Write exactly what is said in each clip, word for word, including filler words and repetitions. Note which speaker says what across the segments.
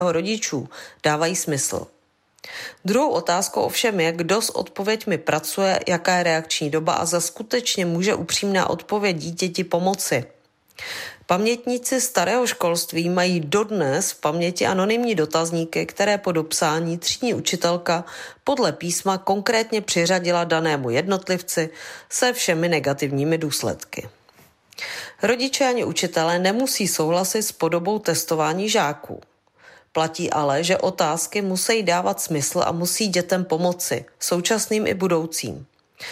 Speaker 1: rodičů dávají smysl. Druhou otázkou ovšem je, kdo s odpověďmi pracuje, jaká je reakční doba a zda skutečně může upřímná odpověď dítěti pomoci. Pamětníci starého školství mají dodnes v paměti anonymní dotazníky, které po dopsání třídní učitelka podle písma konkrétně přiřadila danému jednotlivci se všemi negativními důsledky. Rodiče ani učitelé nemusí souhlasit s podobou testování žáků. Platí ale, že otázky musí dávat smysl a musí dětem pomoci, současným i budoucím.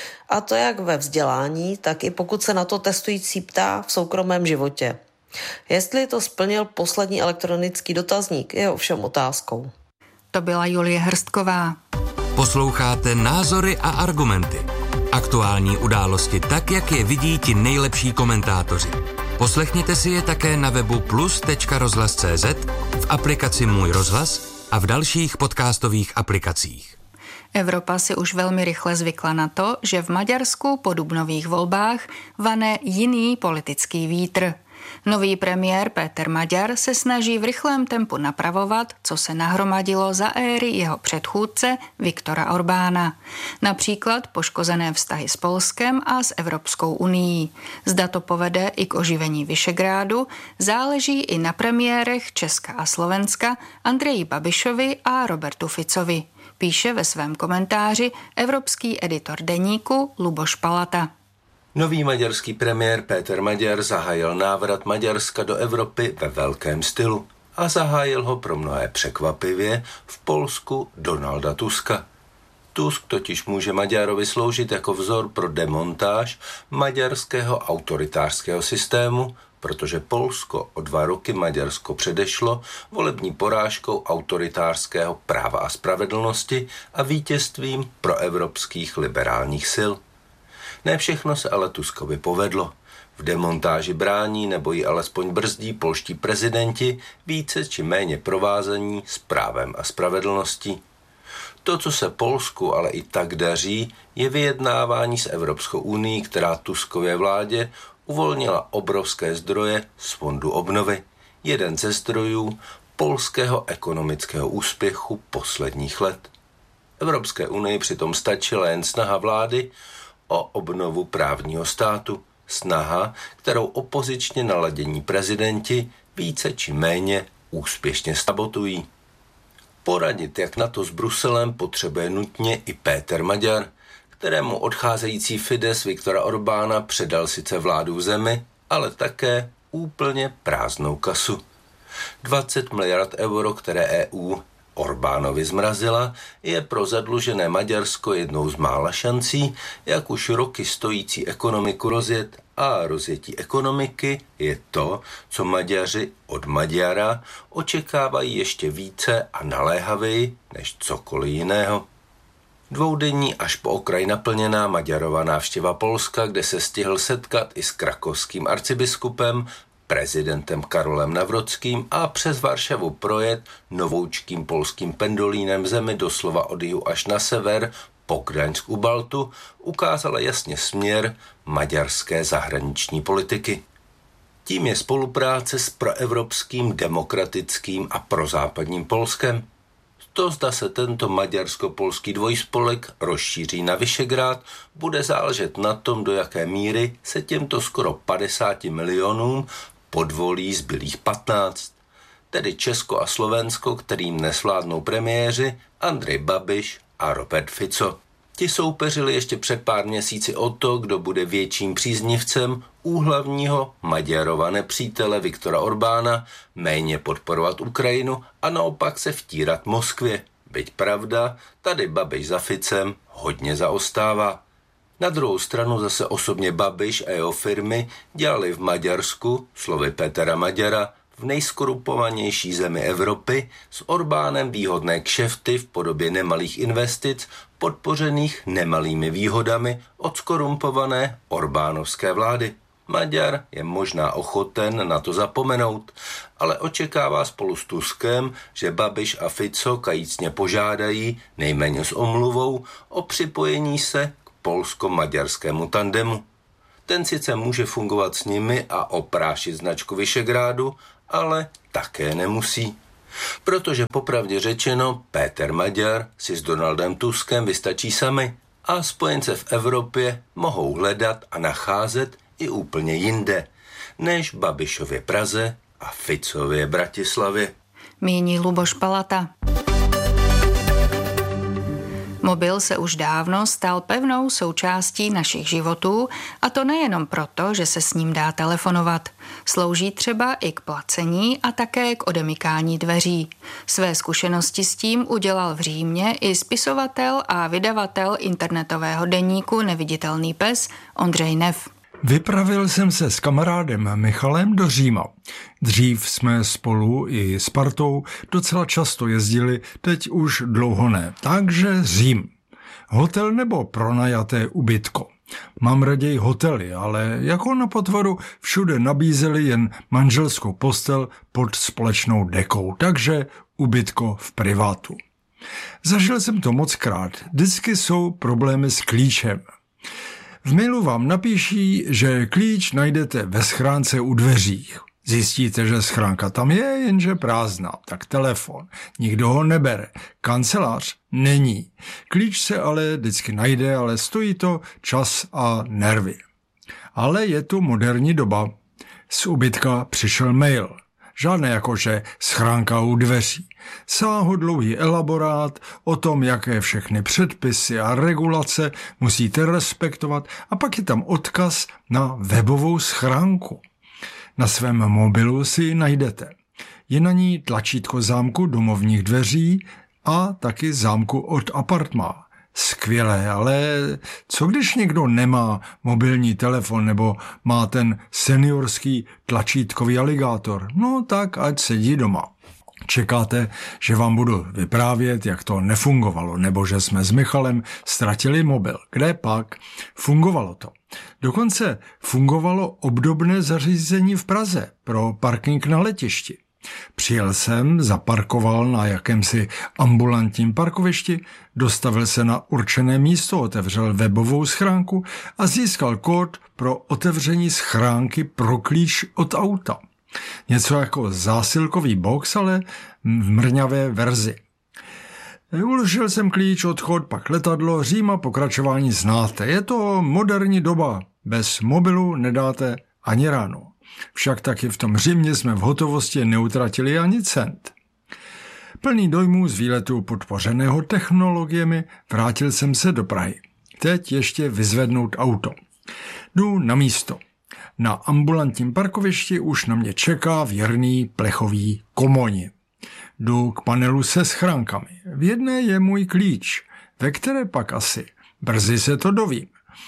Speaker 1: A to jak ve vzdělání, tak i pokud se na to testující ptá v soukromém životě. Jestli to splnil poslední elektronický dotazník, je ovšem otázkou.
Speaker 2: To byla Julie Hrstková.
Speaker 3: Posloucháte Názory a argumenty. Aktuální události tak, jak je vidí ti nejlepší komentátoři. Poslechněte si je také na webu plus tečka rozhlas tečka cé zet, v aplikaci Můj rozhlas a v dalších podcastových aplikacích.
Speaker 2: Evropa si už velmi rychle zvykla na to, že v Maďarsku po dubnových volbách vane jiný politický vítr. Nový premiér Péter Maďar se snaží v rychlém tempu napravovat, co se nahromadilo za éry jeho předchůdce Viktora Orbána. Například poškozené vztahy s Polskem a s Evropskou unií. Zda to povede i k oživení Visegrádu, záleží i na premiérech Česka a Slovenska Andreji Babišovi a Robertu Ficovi. Píše ve svém komentáři evropský editor deníku Luboš Palata.
Speaker 4: Nový maďarský premiér Péter Maďar zahájil návrat Maďarska do Evropy ve velkém stylu a zahájil ho pro mnohé překvapivě v Polsku Donalda Tuska. Tusk totiž může Maďarovi sloužit jako vzor pro demontáž maďarského autoritářského systému, protože Polsko o dva roky Maďarsko předešlo volební porážkou autoritářského Práva a spravedlnosti a vítězstvím proevropských liberálních sil. Ne všechno se ale Tuskovi povedlo. V demontáži brání nebo ji alespoň brzdí polští prezidenti více či méně provázení s právem a spravedlností. To, co se Polsku ale i tak daří, je vyjednávání s Evropskou unií, která Tuskově vládě uvolnila obrovské zdroje z Fondu obnovy. Jeden ze zdrojů polského ekonomického úspěchu posledních let. Evropské unii přitom stačila jen snaha vlády o obnovu právního státu. Snaha, kterou opozičně naladění prezidenti více či méně úspěšně sabotují. Poradit, jak na to s Bruselem, potřebuje nutně i Péter Maďar, kterému odcházející Fidesz Viktora Orbána předal sice vládu v zemi, ale také úplně prázdnou kasu. dvacet miliard euro, které E U Orbánovi zmrazila, je pro zadlužené Maďarsko jednou z mála šancí, jak už roky stojící ekonomiku rozjet, a rozjetí ekonomiky je to, co Maďaři od Maďara očekávají ještě více a naléhavěji než cokoliv jiného. Dvoudenní až po okraj naplněná Maďarova návštěva Polska, kde se stihl setkat i s krakovským arcibiskupem, prezidentem Karolem Nawrockým a přes Varšavu projet novoučkým polským pendolínem zemi doslova od jihu až na sever po Gdaňsk u Baltu, ukázala jasně směr maďarské zahraniční politiky. Tím je spolupráce s proevropským, demokratickým a prozápadním Polskem. To, zda se tento maďarsko-polský dvojspolek rozšíří na Visegrád, bude záležet na tom, do jaké míry se těmto skoro padesáti milionům podvolí zbylých patnáct. Tedy Česko a Slovensko, kterým nesvládnou premiéři Andrej Babiš a Robert Fico. Ti soupeřili ještě před pár měsíci o to, kdo bude větším příznivcem úhlavního Maďarova nepřítele Viktora Orbána, méně podporovat Ukrajinu a naopak se vtírat Moskvě. Byť pravda, tady Babiš za Ficem hodně zaostává. Na druhou stranu zase osobně Babiš a jeho firmy dělali v Maďarsku, slovy Pétera Maďara, v nejskorupovanější zemi Evropy s Orbánem výhodné kšefty v podobě nemalých investic, podpořených nemalými výhodami od skorumpované orbánovské vlády. Maďar je možná ochoten na to zapomenout, ale očekává spolu s Tuskem, že Babiš a Fico kajícně požádají, nejméně s omluvou, o připojení se k polsko-maďarskému tandemu. Ten sice může fungovat s nimi a oprášit značku Visegrádu, ale také nemusí. Protože popravdě řečeno, Péter Maďar si s Donaldem Tuskem vystačí sami a spojence v Evropě mohou hledat a nacházet i úplně jinde, než v Babišově Praze a Ficově Bratislavě.
Speaker 2: Míní Luboš Palata. Mobil se už dávno stal pevnou součástí našich životů, a to nejenom proto, že se s ním dá telefonovat. Slouží třeba i k placení a také k odemykání dveří. Své zkušenosti s tím udělal v Římě i spisovatel a vydavatel internetového deníku Neviditelný pes Ondřej Neff.
Speaker 5: Vypravil jsem se s kamarádem Michalem do Říma. Dřív jsme spolu i s partou docela často jezdili, teď už dlouho ne. Takže Řím. Hotel nebo pronajaté ubytko. Mám raději hotely, ale jako na potvoru všude nabízeli jen manželskou postel pod společnou dekou, takže ubytko v privátu. Zažil jsem to mockrát. Vždycky jsou problémy s klíčem. V mailu vám napíší, že klíč najdete ve schránce u dveří. Zjistíte, že schránka tam je, jenže prázdná. Tak telefon. Nikdo ho nebere. Kancelář není. Klíč se ale vždycky najde, ale stojí to čas a nervy. Ale je tu moderní doba. Z ubytka přišel mail. Žádné jakože schránka u dveří. Sáhodlouhý elaborát o tom, jaké všechny předpisy a regulace musíte respektovat, a pak je tam odkaz na webovou schránku. Na svém mobilu si ji najdete. Je na ní tlačítko zámku domovních dveří a taky zámku od apartmá. Skvělé, ale co když někdo nemá mobilní telefon nebo má ten seniorský tlačítkový aligátor? No tak ať sedí doma. Čekáte, že vám budu vyprávět, jak to nefungovalo, nebo že jsme s Michalem ztratili mobil. Kde pak? Fungovalo to. Dokonce fungovalo obdobné zařízení v Praze pro parking na letišti. Přijel jsem, zaparkoval na jakémsi ambulantním parkovišti, dostavil se na určené místo, otevřel webovou schránku a získal kód pro otevření schránky pro klíč od auta. Něco jako zásilkový box, ale v mrňavé verzi. Uložil jsem klíč, odchod, pak letadlo, Řím a pokračování znáte. Je to moderní doba. Bez mobilu nedáte ani ráno. Však taky v tom Římě jsme v hotovosti neutratili ani cent. Plný dojmů z výletu podpořeného technologiemi vrátil jsem se do Prahy. Teď ještě vyzvednout auto. Jdu na místo. Na ambulantním parkovišti už na mě čeká věrný plechový komoň. Jdu k panelu se schránkami. V jedné je můj klíč, ve které pak asi. Brzy se to dovím.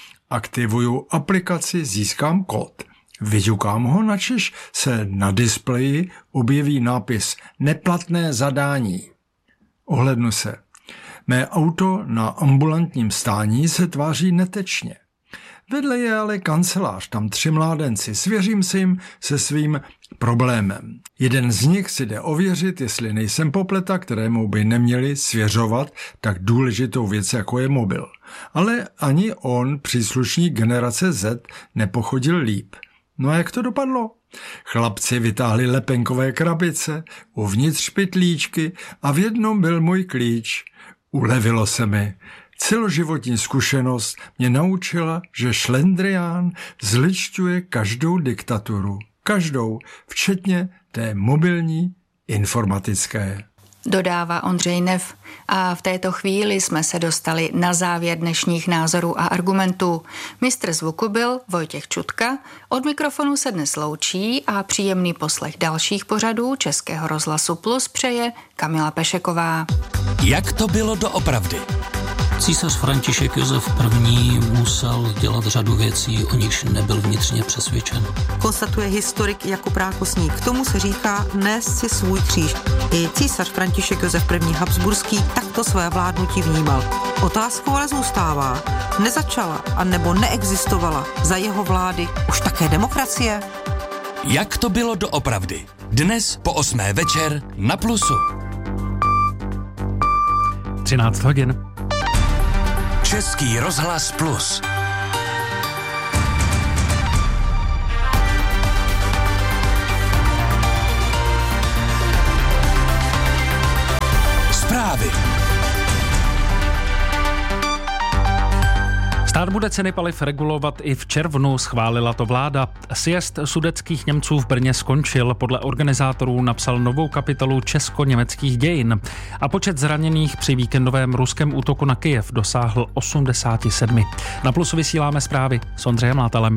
Speaker 5: Aktivuju aplikaci, získám kód. Vyťukám ho, načež se na displeji objeví nápis Neplatné zadání. Ohlednu se. Mé auto na ambulantním stání se tváří netečně. Vedle je ale kancelář, tam tři mládenci. Svěřím se jim se svým problémem. Jeden z nich si jde ověřit, jestli nejsem popleta, kterému by neměli svěřovat tak důležitou věc, jako je mobil. Ale ani on, příslušník generace Z, nepochodil líp. No a jak to dopadlo? Chlapci vytáhli lepenkové krabice, uvnitř pytlíčky a v jednom byl můj klíč. Ulevilo se mi. Celoživotní zkušenost mě naučila, že šlendrián zličťuje každou diktaturu. Každou, včetně té mobilní informatické.
Speaker 2: Dodává Ondřej Neff. A v této chvíli jsme se dostali na závěr dnešních názorů a argumentů. Mistr zvuku byl Vojtěch Čutka, od mikrofonu se dnes loučí a příjemný poslech dalších pořadů Českého rozhlasu Plus přeje Kamila Pešeková.
Speaker 3: Jak to bylo doopravdy?
Speaker 6: Císař František Josef I. musel dělat řadu věcí, o nichž nebyl vnitřně přesvědčen.
Speaker 7: Konstatuje historik Jakub Rákosník. K tomu se říká nést si svůj kříž. I císař František Josef I. Habsburský takto své vládnutí vnímal. Otázkou ale zůstává, nezačala a nebo neexistovala za jeho vlády už také demokracie?
Speaker 3: Jak to bylo doopravdy? Dnes po osmé večer na Plusu.
Speaker 8: třináct hodin.
Speaker 3: Český rozhlas Plus. Zprávy.
Speaker 8: Stát bude ceny paliv regulovat i v červnu, schválila to vláda. Sjezd sudetských Němců v Brně skončil, podle organizátorů napsal novou kapitolu česko-německých dějin. A počet zraněných při víkendovém ruském útoku na Kyjev dosáhl osmdesát sedm. Na Plusu vysíláme zprávy s Ondřejem Látalem.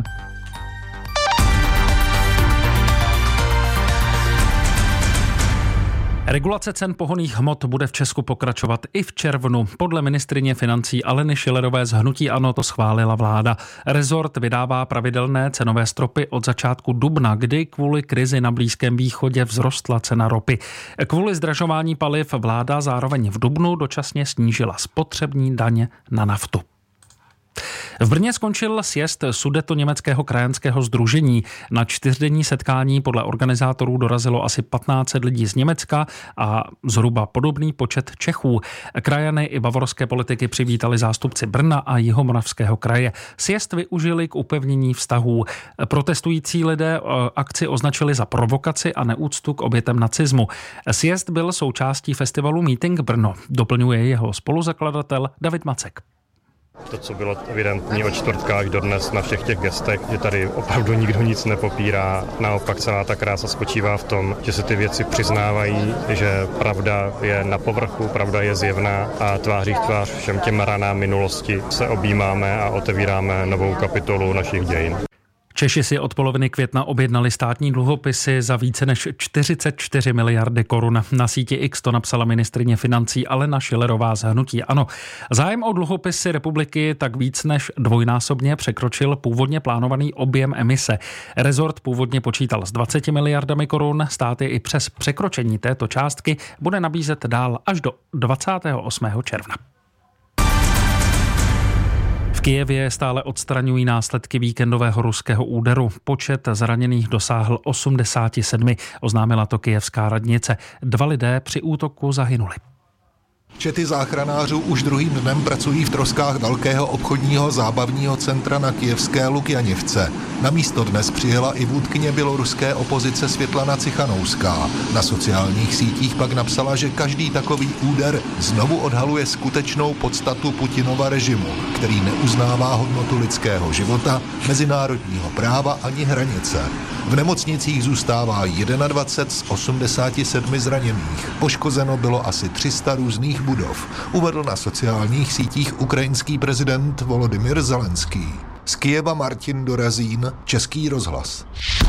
Speaker 8: Regulace cen pohonných hmot bude v Česku pokračovat i v červnu. Podle ministryně financí Aleny Schillerové z hnutí ANO to schválila vláda. Rezort vydává pravidelné cenové stropy od začátku dubna, kdy kvůli krizi na Blízkém východě vzrostla cena ropy. Kvůli zdražování paliv vláda zároveň v dubnu dočasně snížila spotřební daně na naftu. V Brně skončil sjezd Sudetoněmeckého krajanského sdružení. Na čtyřdenní setkání podle organizátorů dorazilo asi patnáct set lidí z Německa a zhruba podobný počet Čechů. Krajany i bavorské politiky přivítali zástupci Brna a Jihomoravského kraje. Sjezd využili k upevnění vztahů. Protestující lidé akci označili za provokaci a neúctu k obětem nacismu. Sjezd byl součástí festivalu Meeting Brno. Doplňuje jeho spoluzakladatel David Macek.
Speaker 9: To, co bylo evidentní od čtvrtka až dodnes na všech těch gestech, že tady opravdu nikdo nic nepopírá. Naopak celá ta krása spočívá v tom, že se ty věci přiznávají, že pravda je na povrchu, pravda je zjevná a tváří v tvář všem těm ranám minulosti se objímáme a otevíráme novou kapitolu našich dějin.
Speaker 8: Češi si od poloviny května objednali státní dluhopisy za více než čtyřicet čtyři miliardy korun. Na síti X to napsala ministryně financí Alena Schillerová z hnutí ANO. Zájem o dluhopisy republiky tak víc než dvojnásobně překročil původně plánovaný objem emise. Rezort původně počítal s dvaceti miliardami korun, stát je i přes překročení této částky bude nabízet dál až do dvacátého osmého června. V Kyjevě stále odstraňují následky víkendového ruského úderu. Počet zraněných dosáhl osmdesát sedm, oznámila to kyjevská radnice. Dva lidé při útoku zahynuli.
Speaker 10: Čety záchranářů už druhým dnem pracují v troskách velkého obchodního zábavního centra na kyjevské Lukjanivce. Na místo dnes přijela i vůdkyně běloruské opozice Světlana Cichanouská. Na sociálních sítích pak napsala, že každý takový úder znovu odhaluje skutečnou podstatu Putinova režimu, který neuznává hodnotu lidského života, mezinárodního práva ani hranice. V nemocnicích zůstává dvacet jedna z osmdesáti sedmi zraněných. Poškozeno bylo asi tři sta různých budov, uvedl na sociálních sítích ukrajinský prezident Volodymyr Zelenský. Z Kyjeva Martin Dorazín, Český rozhlas.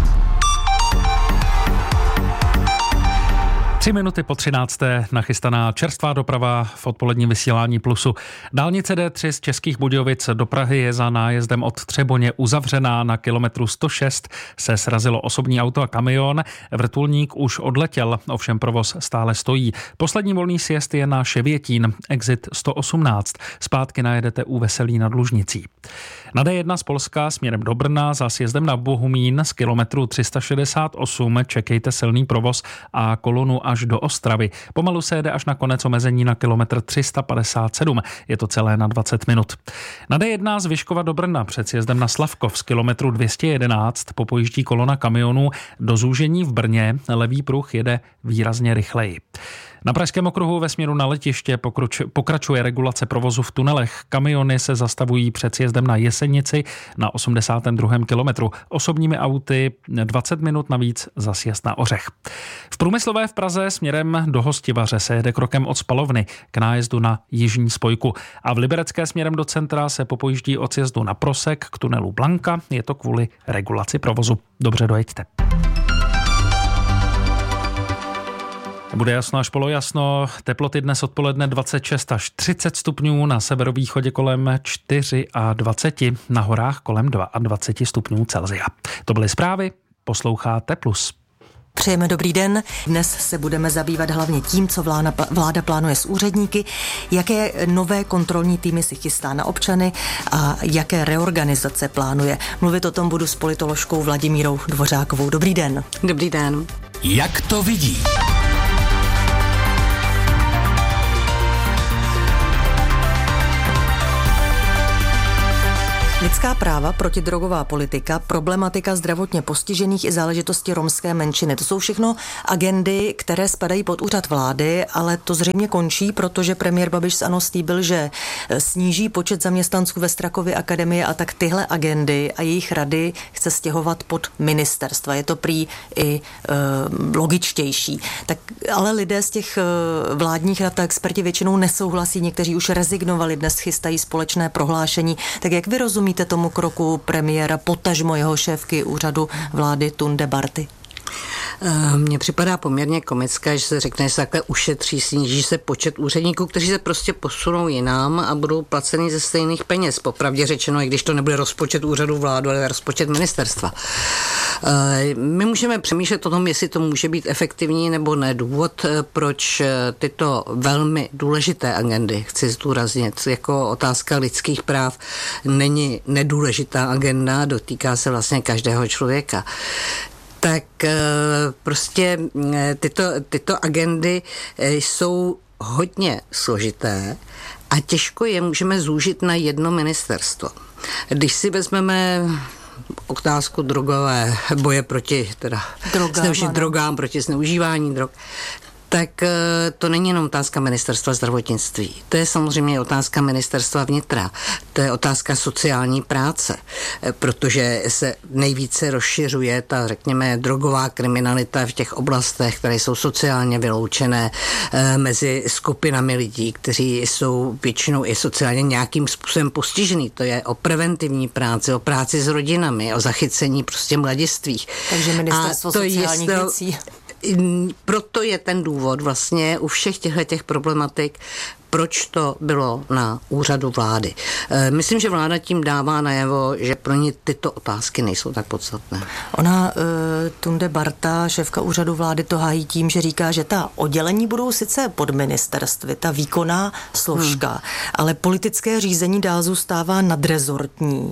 Speaker 8: Tři minuty po třinácté nachystaná čerstvá doprava v odpoledním vysílání Plusu. Dálnice D tři z Českých Budějovic do Prahy je za nájezdem od Třeboně uzavřená. Na kilometru sto šest se srazilo osobní auto a kamion. Vrtulník už odletěl, ovšem provoz stále stojí. Poslední volný sjezd je na Ševětín, exit sto osmnáct. Zpátky najedete u Veselí nad Lužnicí. Na D jedna z Polska směrem do Brna za sjezdem na Bohumín z kilometru tři sta šedesát osm čekejte silný provoz a kolonu až do Ostravy. Pomalu se jede až na konec omezení na kilometr tři sta padesát sedm. Je to celé na dvacet minut. Na D jedna z Vyškova do Brna před sjezdem na Slavkov z kilometru dvě stě jedenáct popojíždí kolona kamionů do zúžení v Brně. Levý pruh jede výrazně rychleji. Na Pražském okruhu ve směru na letiště pokračuje regulace provozu v tunelech. Kamiony se zastavují před sjezdem na Jesenici na osmdesátém druhém kilometru. Osobními auty dvacet minut navíc za sjezd na Ořech. V Průmyslové v Praze směrem do Hostivaře se jede krokem od Spalovny k nájezdu na Jižní spojku. A v Liberecké směrem do centra se popojíždí od sjezdu na Prosek k tunelu Blanka. Je to kvůli regulaci provozu. Dobře dojeďte. Bude jasno až polojasno, teploty dnes odpoledne dvacet šest až třicet stupňů, na severovýchodě kolem dvacet čtyři, na horách kolem dvacet dva stupňů Celsia. To byly zprávy, posloucháte Plus.
Speaker 11: Přejeme dobrý den. Dnes se budeme zabývat hlavně tím, co vláda, vláda plánuje s úředníky, jaké nové kontrolní týmy si chystá na občany a jaké reorganizace plánuje. Mluvit o tom budu s politoložkou Vladimírou Dvořákovou. Dobrý den.
Speaker 12: Dobrý den.
Speaker 3: Jak to vidí?
Speaker 11: Lidská práva, protidrogová politika, problematika zdravotně postižených i záležitosti romské menšiny. To jsou všechno agendy, které spadají pod úřad vlády, ale to zřejmě končí, protože premiér Babiš z ANO slíbil, že sníží počet zaměstnanců ve Strakově akademii a tak tyhle agendy a jejich rady chce stěhovat pod ministerstva. Je to prý i e, logičtější. Tak, ale lidé z těch e, vládních rad a experti většinou nesouhlasí, někteří už rezignovali, dnes chystají společné prohlášení. Tak jak vy rozumíte tomu kroku premiéra, potažmo jeho šéfky úřadu vlády Tunde Barty?
Speaker 12: Mně připadá poměrně komické, že se řekne, že se takhle ušetří, sníží se počet úředníků, kteří se prostě posunou jinam a budou placeni ze stejných peněz. Popravdě řečeno, i když to nebude rozpočet úřadu vládu, ale rozpočet ministerstva. My můžeme přemýšlet o tom, jestli to může být efektivní nebo ne. Důvod, proč tyto velmi důležité agendy, chci zdůraznit, jako otázka lidských práv, není nedůležitá agenda, dotýká se vlastně každého člověka. Tak prostě tyto, tyto agendy jsou hodně složité a těžko je můžeme zúžit na jedno ministerstvo. Když si vezmeme otázku drogové, boje proti teda zneuži- drogám, proti zneužívání drog, tak to není jenom otázka ministerstva zdravotnictví. To je samozřejmě otázka ministerstva vnitra. To je otázka sociální práce, protože se nejvíce rozšiřuje ta, řekněme, drogová kriminalita v těch oblastech, které jsou sociálně vyloučené mezi skupinami lidí, kteří jsou většinou i sociálně nějakým způsobem postižený. To je o preventivní práci, o práci s rodinami, o zachycení prostě mladistvých.
Speaker 11: Takže ministerstvo sociálních věcí.
Speaker 12: Proto je ten důvod vlastně u všech těchto problematik, proč to bylo na úřadu vlády. Myslím, že vláda tím dává najevo, že pro ně tyto otázky nejsou tak podstatné.
Speaker 11: Ona, Tunde Barta, šéfka úřadu vlády, to hájí tím, že říká, že ta oddělení budou sice pod ministerstvy, ta výkonná složka, hmm. ale politické řízení dál zůstává nadrezortní.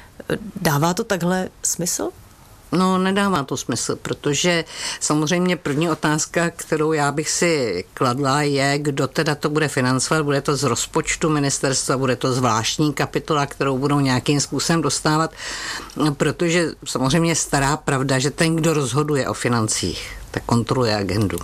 Speaker 11: Dává to takhle smysl?
Speaker 12: No, nedává to smysl, protože samozřejmě první otázka, kterou já bych si kladla, je, kdo teda to bude financovat. Bude to z rozpočtu ministerstva, bude to zvláštní kapitola, kterou budou nějakým způsobem dostávat, protože samozřejmě stará pravda, že ten, kdo rozhoduje o financích, tak kontroluje agendu.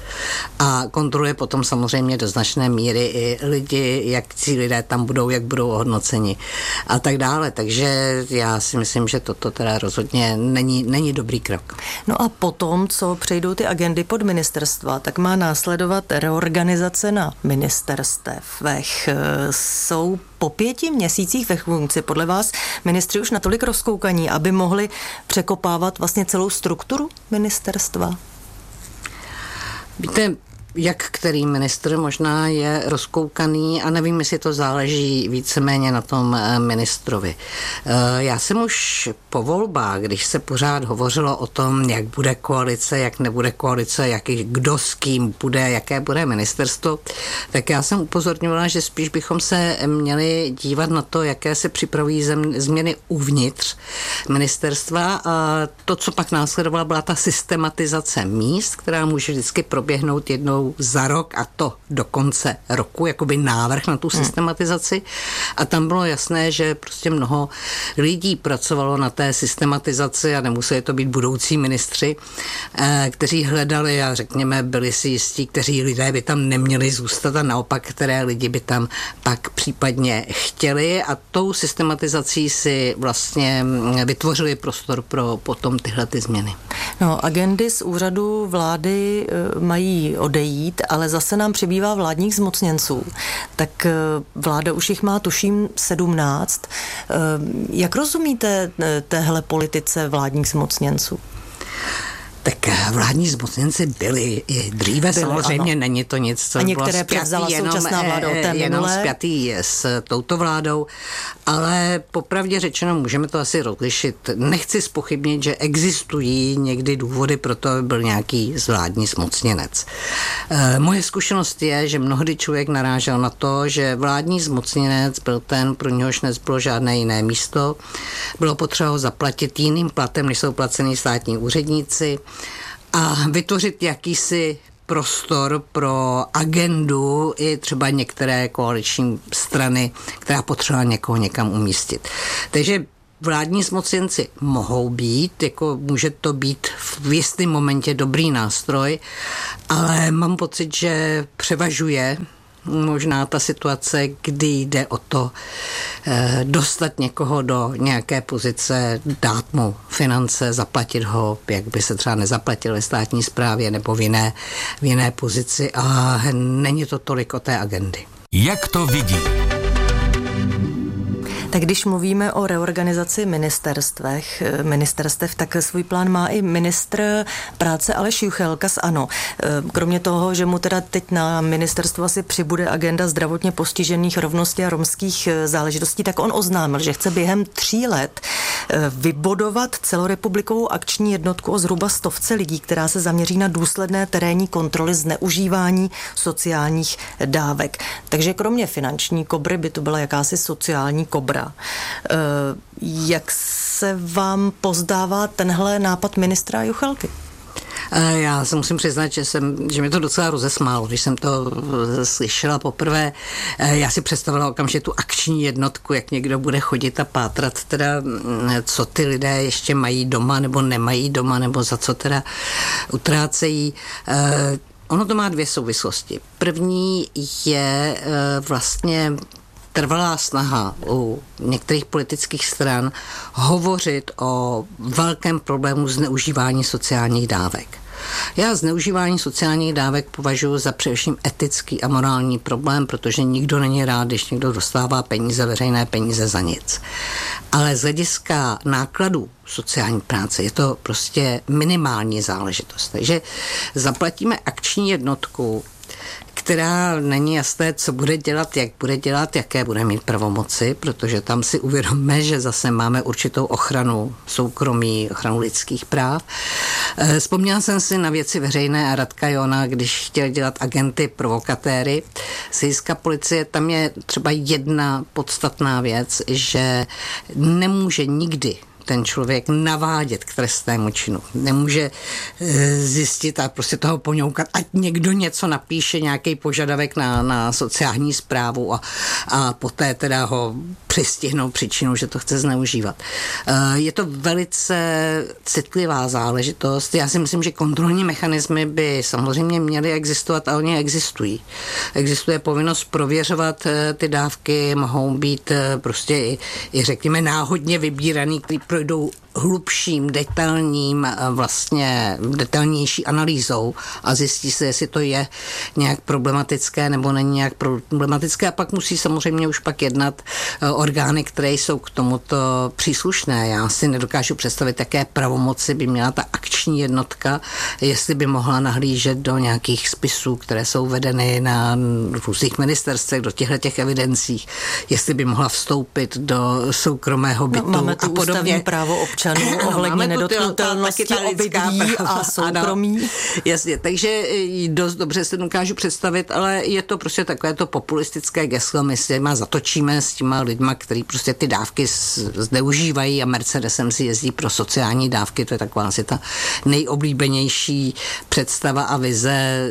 Speaker 12: A kontroluje potom samozřejmě do značné míry i lidi, jak ti lidé tam budou, jak budou ohodnoceni a tak dále. Takže já si myslím, že toto teda rozhodně není, není dobrý krok.
Speaker 11: No a potom, co přejdou ty agendy pod ministerstva, tak má následovat reorganizace na ministerstvech. Jsou po pěti měsících ve funkci podle vás ministři už natolik rozkoukaní, aby mohli překopávat vlastně celou strukturu ministerstva?
Speaker 12: Víte, jak který ministr možná je rozkoukaný a nevím, jestli to záleží víceméně na tom ministrovi. Já jsem už po volbách, když se pořád hovořilo o tom, jak bude koalice, jak nebude koalice, jak, kdo s kým bude, jaké bude ministerstvo, tak já jsem upozorňovala, že spíš bychom se měli dívat na to, jaké se připravují zem, změny uvnitř ministerstva a to, co pak následovala, byla ta systematizace míst, která může vždycky proběhnout jednou za rok a to do konce roku, jakoby návrh na tu systematizaci. A tam bylo jasné, že prostě mnoho lidí pracovalo na té systematizaci a nemuseli to být budoucí ministři, kteří hledali a řekněme byli si jistí, kteří lidé by tam neměli zůstat a naopak, které lidi by tam pak případně chtěli a tou systematizací si vlastně vytvořili prostor pro potom tyhle ty změny.
Speaker 11: No, agendy z úřadu vlády mají odejít, ale zase nám přibývá vládních zmocněnců. Tak vláda už jich má, tuším, sedmnáct. Jak rozumíte téhle politice vládních zmocněnců?
Speaker 12: Tak vládní zmocněnci byli i dříve, byli, samozřejmě ano. Není to nic, co bylo spjatý jenom, jenom spjatý s touto vládou, ale popravdě řečeno můžeme to asi rozlišit. Nechci zpochybnit, že existují někdy důvody pro to, aby byl nějaký vládní zmocněnec. E, moje zkušenost je, že mnohdy člověk narážel na to, že vládní zmocněnec byl ten, pro něhož nezbylo žádné jiné místo. Bylo potřeba ho zaplatit jiným platem, než jsou placení státní úředníci, a vytvořit jakýsi prostor pro agendu i třeba některé koaliční strany, která potřeba někoho někam umístit. Takže vládní zmocněnci mohou být, jako může to být v jistém momentě dobrý nástroj, ale mám pocit, že převažuje možná ta situace, kdy jde o to eh, dostat někoho do nějaké pozice, dát mu finance, zaplatit ho, jak by se třeba nezaplatil ve státní správě nebo v jiné, v jiné pozici, a není to tolik o té agendy.
Speaker 3: Jak to vidí?
Speaker 11: Tak když mluvíme o reorganizaci ministerstvech, ministerstev, tak svůj plán má i ministr práce Aleš Juchelka z ANO. Kromě toho, že mu teda teď na ministerstvu asi přibude agenda zdravotně postižených, rovnosti a romských záležitostí, tak on oznámil, že chce během tří let vybodovat celorepublikovou akční jednotku o zhruba stovce lidí, která se zaměří na důsledné terénní kontroly zneužívání sociálních dávek. Takže kromě finanční kobry by to byla jakási sociální kobra. Jak se vám pozdává tenhle nápad ministra Juchelky?
Speaker 12: Já se musím přiznat, že, jsem, že mě to docela rozesmálo, když jsem to slyšela poprvé. Já si představila okamžitě tu akční jednotku, jak někdo bude chodit a pátrat, teda, co ty lidé ještě mají doma nebo nemají doma, nebo za co teda utrácejí. Ono to má dvě souvislosti. První je vlastně trvalá snaha u některých politických stran hovořit o velkém problému zneužívání sociálních dávek. Já zneužívání sociálních dávek považuji za především etický a morální problém, protože nikdo není rád, když někdo dostává peníze, veřejné peníze za nic. Ale z hlediska nákladů sociální práce je to prostě minimální záležitost. Takže zaplatíme akční jednotku, která není jasné, co bude dělat, jak bude dělat, jaké bude mít pravomoci, protože tam si uvědomme, že zase máme určitou ochranu soukromí, ochranu lidských práv. Vzpomněla jsem si na Věci veřejné a Radka Johna, když chtěl dělat agenty, provokatéry. Z hlediska policie tam je třeba jedna podstatná věc, že nemůže nikdy ten člověk navádět k trestnému činu. Nemůže e, zjistit a prostě toho poňoukat, ať někdo něco napíše, nějaký požadavek na, na sociální správu a, a poté teda ho přistihnou příčinu, že to chce zneužívat. E, je to velice citlivá záležitost. Já si myslím, že kontrolní mechanismy by samozřejmě měly existovat a oni existují. Existuje povinnost prověřovat e, ty dávky, mohou být e, prostě i, i řekněme náhodně vybíraný, který projdou hlubším, detailním, vlastně detailnější analýzou a zjistí se, jestli to je nějak problematické nebo není nějak problematické, a pak musí samozřejmě už pak jednat orgány, které jsou k tomuto příslušné. Já si nedokážu představit, jaké pravomoci by měla ta akční jednotka, jestli by mohla nahlížet do nějakých spisů, které jsou vedeny na různých ministerstvech, do těchto těch evidencích, jestli by mohla vstoupit do soukromého bytu
Speaker 11: no, máme tu
Speaker 12: a podobně.
Speaker 11: Ústavní právo občanů ohledně nedotknutelnosti obydlí a soukromí.
Speaker 12: Ano, jasně, takže dost dobře se dokážu představit, ale je to prostě takové to populistické geslo, my si má zatočíme s těma lidma, který prostě ty dávky zneužívají a Mercedesem si jezdí pro sociální dávky, to je taková asi ta nejoblíbenější představa a vize.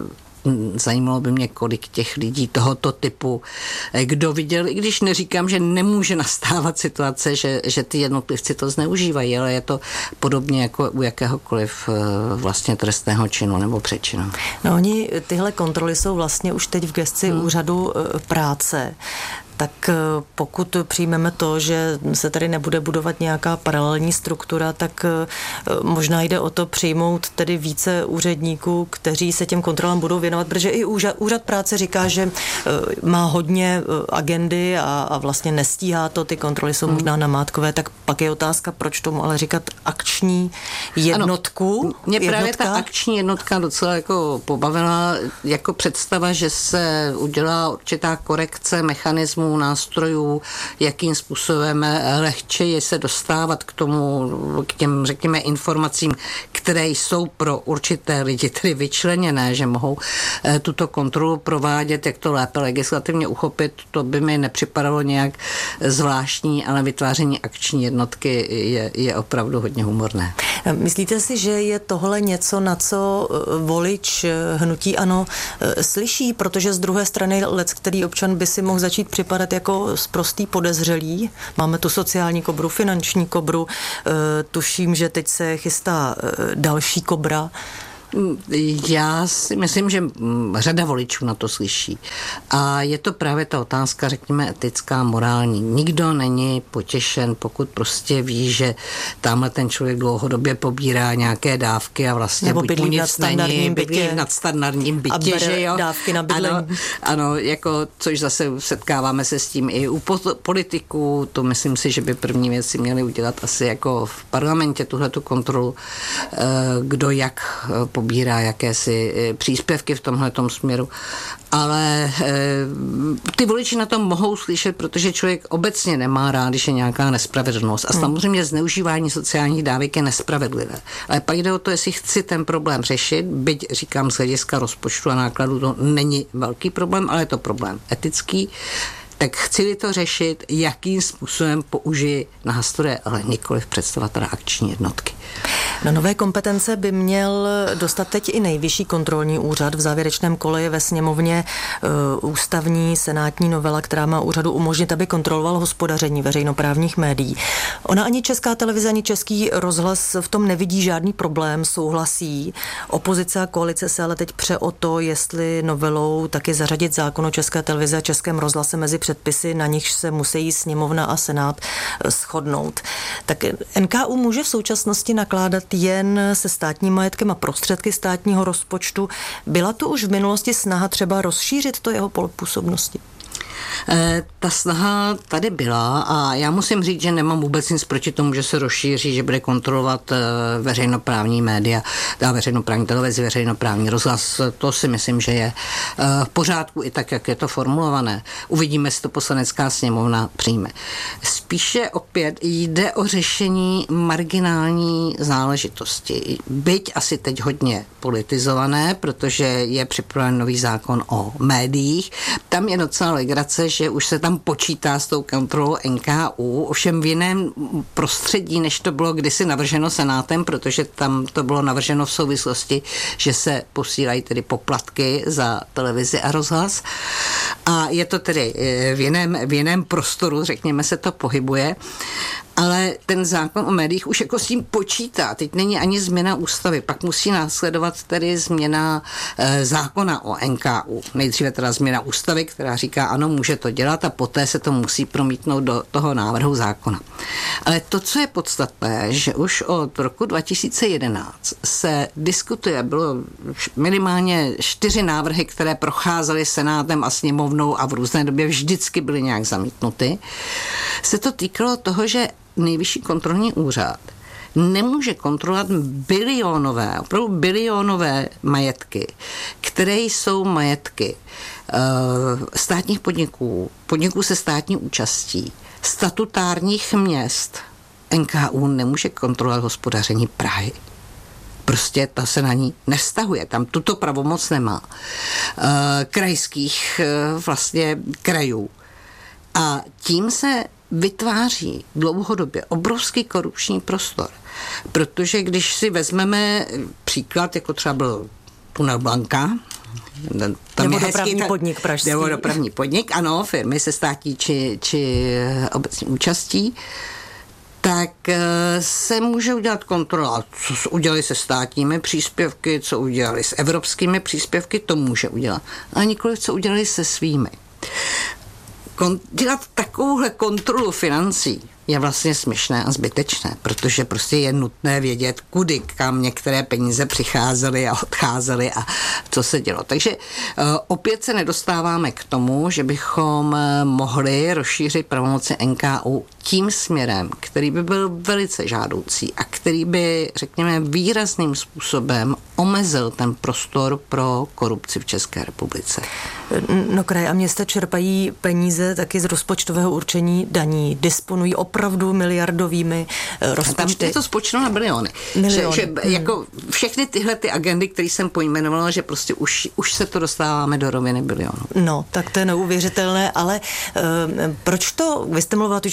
Speaker 12: Zajímalo by mě, kolik těch lidí tohoto typu, kdo viděl, i když neříkám, že nemůže nastávat situace, že, že ty jednotlivci to zneužívají, ale je to podobně jako u jakéhokoliv vlastně trestného činu nebo přečinu.
Speaker 11: No oni, tyhle kontroly jsou vlastně už teď v gesci hmm. úřadu práce. Tak pokud přijmeme to, že se tady nebude budovat nějaká paralelní struktura, tak možná jde o to přijmout tedy více úředníků, kteří se těm kontrolám budou věnovat, protože i úřad, úřad práce říká, že má hodně agendy a, a vlastně nestíhá to, ty kontroly jsou možná namátkové, tak pak je otázka, proč tomu ale říkat akční jednotku.
Speaker 12: Ano, mě
Speaker 11: jednotka?
Speaker 12: právě ta akční jednotka docela jako pobavila jako představa, že se udělá určitá korekce mechanismů, nástrojů, jakým způsobem lehčeji se dostávat k tomu, k těm, řekněme, informacím, které jsou pro určité lidi tedy vyčleněné, že mohou tuto kontrolu provádět, jak to lépe legislativně uchopit, to by mi nepřipadalo nějak zvláštní, ale vytváření akční jednotky je, je opravdu hodně humorné.
Speaker 11: Myslíte si, že je tohle něco, na co volič hnutí ANO slyší, protože z druhé strany lec, který občan by si mohl začít připadat vypadat jako sprostý podezřelý. Máme tu sociální kobru, finanční kobru, tuším, že teď se chystá další kobra.
Speaker 12: Já si myslím, že řada voličů na to slyší. A je to právě ta otázka, řekněme, etická, morální. Nikdo není potěšen, pokud prostě ví, že tamhle ten člověk dlouhodobě pobírá nějaké dávky a vlastně
Speaker 11: nebo
Speaker 12: buď mu nic není, bydlí v nadstandardním bytě, že jo?
Speaker 11: Dávky na bydlení.
Speaker 12: Ano, ano, jako, což zase setkáváme se s tím i u politiků, to myslím si, že by první věci měli udělat asi jako v parlamentě tuhletu kontrolu, kdo jak pobírá jakési příspěvky v tomhletom směru. Ale e, ty voliči na tom mohou slyšet, protože člověk obecně nemá rád, když je nějaká nespravedlnost. A samozřejmě zneužívání sociálních dávek je nespravedlivé. Ale pak jde o to, jestli chci ten problém řešit, byť říkám z hlediska rozpočtu a nákladů to není velký problém, ale je to problém etický. Tak chci-li to řešit, jakým způsobem použiji nástroje, ale nikoliv představovat teda akční jednotky.
Speaker 11: Na nové kompetence by měl dostat teď i nejvyšší kontrolní úřad. V závěrečném kole je ve sněmovně uh, ústavní senátní novela, která má úřadu umožnit, aby kontroloval hospodaření veřejnoprávních médií. Ona ani Česká televize, ani Český rozhlas v tom nevidí žádný problém, souhlasí. Opozice a koalice se ale teď pře o to, jestli novelou taky zařadit zákon o České televizi a Českém rozhlase mezi předpisy, na nichž se musí sněmovna a senát shodnout. Tak N K U může v současnosti nakládat jen se státním majetkem a prostředky státního rozpočtu. Byla tu už v minulosti snaha třeba rozšířit to jeho pole působnosti?
Speaker 12: E, ta snaha tady byla a já musím říct, že nemám vůbec nic proti tomu, že se rozšíří, že bude kontrolovat e, veřejnoprávní média, dá veřejnoprávní televizi, veřejnoprávní rozhlas. To si myslím, že je e, v pořádku i tak, jak je to formulované. Uvidíme, jestli to poslanecká sněmovna přijme. Spíše opět jde o řešení marginální záležitosti. Byť asi teď hodně politizované, protože je připraven nový zákon o médiích. Tam je docela legrace, že už se tam počítá s tou kontrolou N K U, ovšem v jiném prostředí, než to bylo kdysi navrženo senátem, protože tam to bylo navrženo v souvislosti, že se posílají tedy poplatky za televizi a rozhlas. A je to tedy v jiném, v jiném prostoru, řekněme, se to pohybuje. Ale ten zákon o médiích už jako s tím počítá. Teď není ani změna ústavy, pak musí následovat tedy změna e, zákona o N K U. Nejdříve teda změna ústavy, která říká, ano, může to dělat a poté se to musí promítnout do toho návrhu zákona. Ale to, co je podstatné, že už od roku dva tisíce jedenáct se diskutuje, bylo minimálně čtyři návrhy, které procházely senátem a sněmovnou a v různé době vždycky byly nějak zamítnuty, se to týkalo toho, že Nejvyšší kontrolní úřad nemůže kontrolovat bilionové, opravdu bilionové majetky, které jsou majetky uh, státních podniků, podniků se státní účastí, statutárních měst. N K U nemůže kontrolovat hospodaření Prahy. Prostě ta se na ní nevztahuje, tam tuto pravomoc nemá. Uh, krajských uh, vlastně krajů. A tím se vytváří dlouhodobě obrovský korupční prostor. Protože když si vezmeme příklad, jako třeba byl Tunel Blanka,
Speaker 11: tam nebo dopravní ta, podnik pražský.
Speaker 12: Nebo dopravní podnik, ano, firmy se státní či, či obecní účastí, tak se může udělat kontrola, co udělali se státními příspěvky, co udělali s evropskými příspěvky, to může udělat. A nikoliv, co udělali se svými. Kon- dělat takovouhle kontrolu financí je vlastně směšné a zbytečné, protože prostě je nutné vědět, kudy, kam některé peníze přicházely a odcházely a co se dělo. Takže uh, opět se nedostáváme k tomu, že bychom uh, mohli rozšířit pravomoci N K U tím směrem, který by byl velice žádoucí a který by, řekněme, výrazným způsobem omezil ten prostor pro korupci v České republice.
Speaker 11: No, kraje a města čerpají peníze taky z rozpočtového určení daní, disponují opravdu miliardovými rozpočty.
Speaker 12: Tam je to spočítáno na biliony.
Speaker 11: Miliony.
Speaker 12: Že, že hmm. jako všechny tyhle ty agendy, které jsem pojmenovala, že prostě už, už se to dostáváme do roviny bilionů.
Speaker 11: No, tak to je neuvěřitelné, ale uh, proč to, vy jste mluvila tuším od roku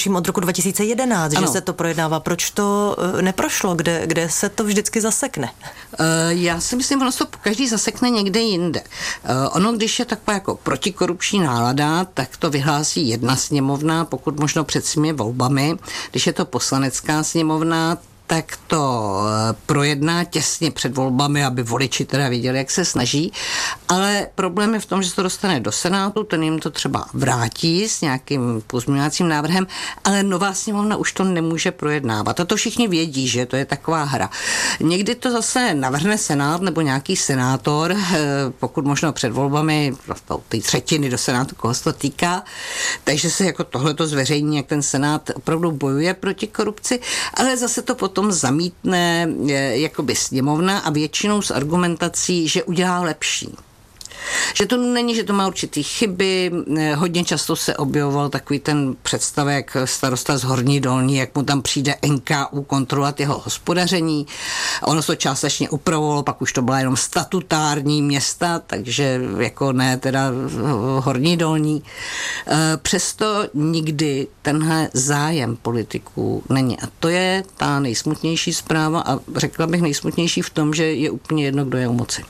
Speaker 11: dva tisíce jedenáct, ano. že se to projednává. Proč to neprošlo? Kde, kde se to vždycky zasekne?
Speaker 12: Uh, já si myslím, ono se každý zasekne někde jinde. Uh, ono, když je taková jako protikorupční nálada, tak to vyhlásí jedna sněmovna, pokud možno před svými volbami. Když je to poslanecká sněmovna, tak to projedná těsně před volbami, aby voliči teda viděli, jak se snaží. Ale problém je v tom, že se to dostane do Senátu, ten jim to třeba vrátí s nějakým pozměňovacím návrhem, ale nová sněmovna už to nemůže projednávat. A to všichni vědí, že to je taková hra. Někdy to zase navrhne Senát nebo nějaký senátor, pokud možno před volbami, ty třetiny do Senátu, koho se to týká, takže se jako tohleto zveřejní, jak ten Senát opravdu bojuje proti korupci, ale zase to potom zamítne jakoby sněmovna a většinou s argumentací, že udělá lepší. Že to není, že to má určitý chyby, hodně často se objevoval takový ten představek starosta z Horní Dolní, jak mu tam přijde N K U kontrolovat jeho hospodaření. Ono se to částečně upravovalo, pak už to byla jenom statutární města, takže jako ne teda Horní Dolní. Přesto nikdy tenhle zájem politiků není. A to je ta nejsmutnější zpráva a řekla bych nejsmutnější v tom, že je úplně jedno, kdo je u moci.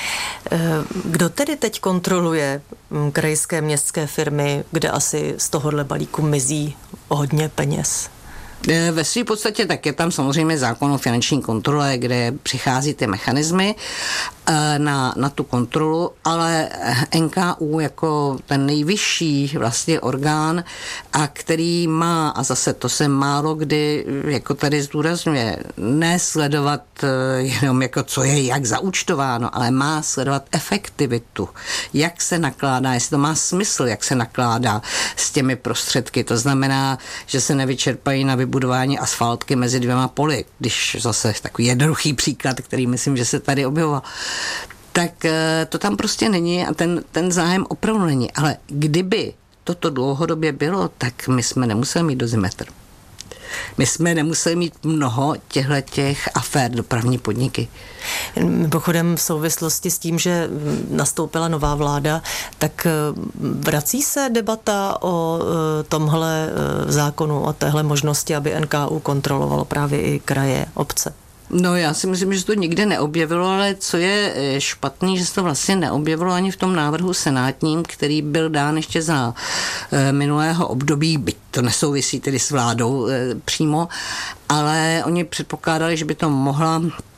Speaker 11: Kdo tedy teď kontroluje krajské městské firmy, kde asi z tohohle balíku mizí hodně peněz?
Speaker 12: Ve své podstatě tak je tam samozřejmě zákon o finanční kontrole, kde přichází ty mechanismy na, na tu kontrolu, ale N K U jako ten nejvyšší vlastně orgán, a který má, a zase to se málo kdy jako tady zdůrazňuje, ne sledovat jenom jako co je jak zaúčtováno, ale má sledovat efektivitu, jak se nakládá, jestli to má smysl, jak se nakládá s těmi prostředky. To znamená, že se nevyčerpají na vybudování asfaltky mezi dvěma poli, když zase takový jednoduchý příklad, který myslím, že se tady objevoval, tak to tam prostě není a ten, ten zájem opravdu není. Ale kdyby toto dlouhodobě bylo, tak my jsme nemuseli mít dozimetr. My jsme nemuseli mít mnoho těchto afér dopravní podniky.
Speaker 11: Pochodem v souvislosti s tím, že nastoupila nová vláda, tak vrací se debata o tomhle zákonu, o téhle možnosti, aby N K U kontrolovalo právě i kraje, obce?
Speaker 12: No já si myslím, že se to nikde neobjevilo, ale co je špatný, že se to vlastně neobjevilo ani v tom návrhu senátním, který byl dán ještě za e, minulého období, byť to nesouvisí tedy s vládou e, přímo, ale oni předpokládali, že by to mohla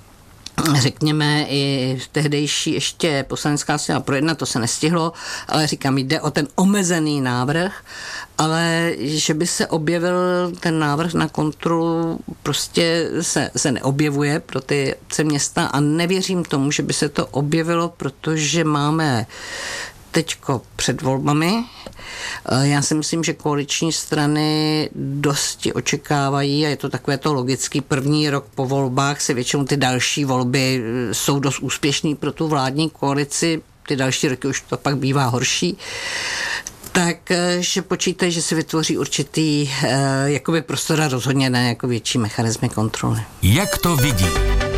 Speaker 12: řekněme i tehdejší ještě poslanecká sněmovna projednat, to se nestihlo, ale říkám, jde o ten omezený návrh, ale že by se objevil ten návrh na kontrolu, prostě se, se neobjevuje pro ty obce města a nevěřím tomu, že by se to objevilo, protože máme teďko před volbami. Já si myslím, že koaliční strany dosti očekávají a je to takové to logický první rok po volbách, se většinou ty další volby jsou dost úspěšný pro tu vládní koalici, ty další roky už to pak bývá horší. Takže počítají, že se vytvoří určitý jakoby prostor a rozhodně ne jako větší mechanismy kontroly.
Speaker 3: Jak to vidí?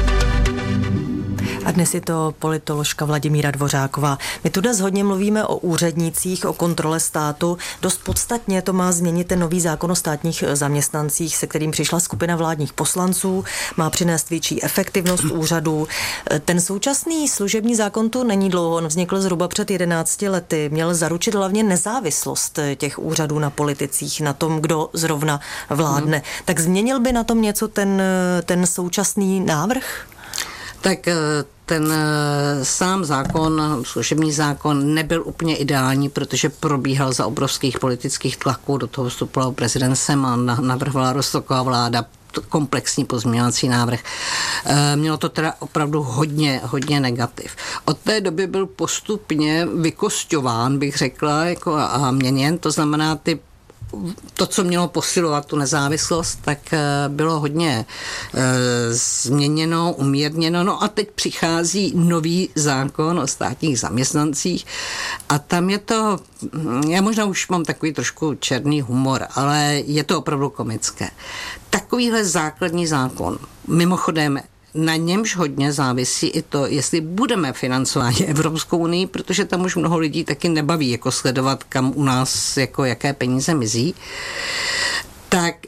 Speaker 11: A dnes je to politoložka Vladimíra Dvořáková. My tu dnes hodně mluvíme o úřednících, o kontrole státu. Dost podstatně to má změnit ten nový zákon o státních zaměstnancích, se kterým přišla skupina vládních poslanců. Má přinést větší efektivnost úřadů. Ten současný služební zákon tu není dlouho. On vznikl zhruba před jedenácti lety. Měl zaručit hlavně nezávislost těch úřadů na politicích, na tom, kdo zrovna vládne. Hmm. Tak změnil by na tom něco ten, ten současný návrh?
Speaker 12: Tak ten sám zákon, služební zákon nebyl úplně ideální, protože probíhal za obrovských politických tlaků, do toho vstupoval prezident Zeman, navrhovala Rusnoková vláda, komplexní pozměňovací návrh. Mělo to teda opravdu hodně, hodně negativ. Od té doby byl postupně vykosťován, bych řekla, jako a měněn, to znamená ty to, co mělo posilovat tu nezávislost, tak bylo hodně e, změněno, umírněno. No a teď přichází nový zákon o státních zaměstnancích a tam je to, já možná už mám takový trošku černý humor, ale je to opravdu komické. Takovýhle základní zákon, mimochodem, na němž hodně závisí i to, jestli budeme financováni Evropskou unii, protože tam už mnoho lidí taky nebaví jako sledovat, kam u nás, jako jaké peníze mizí, tak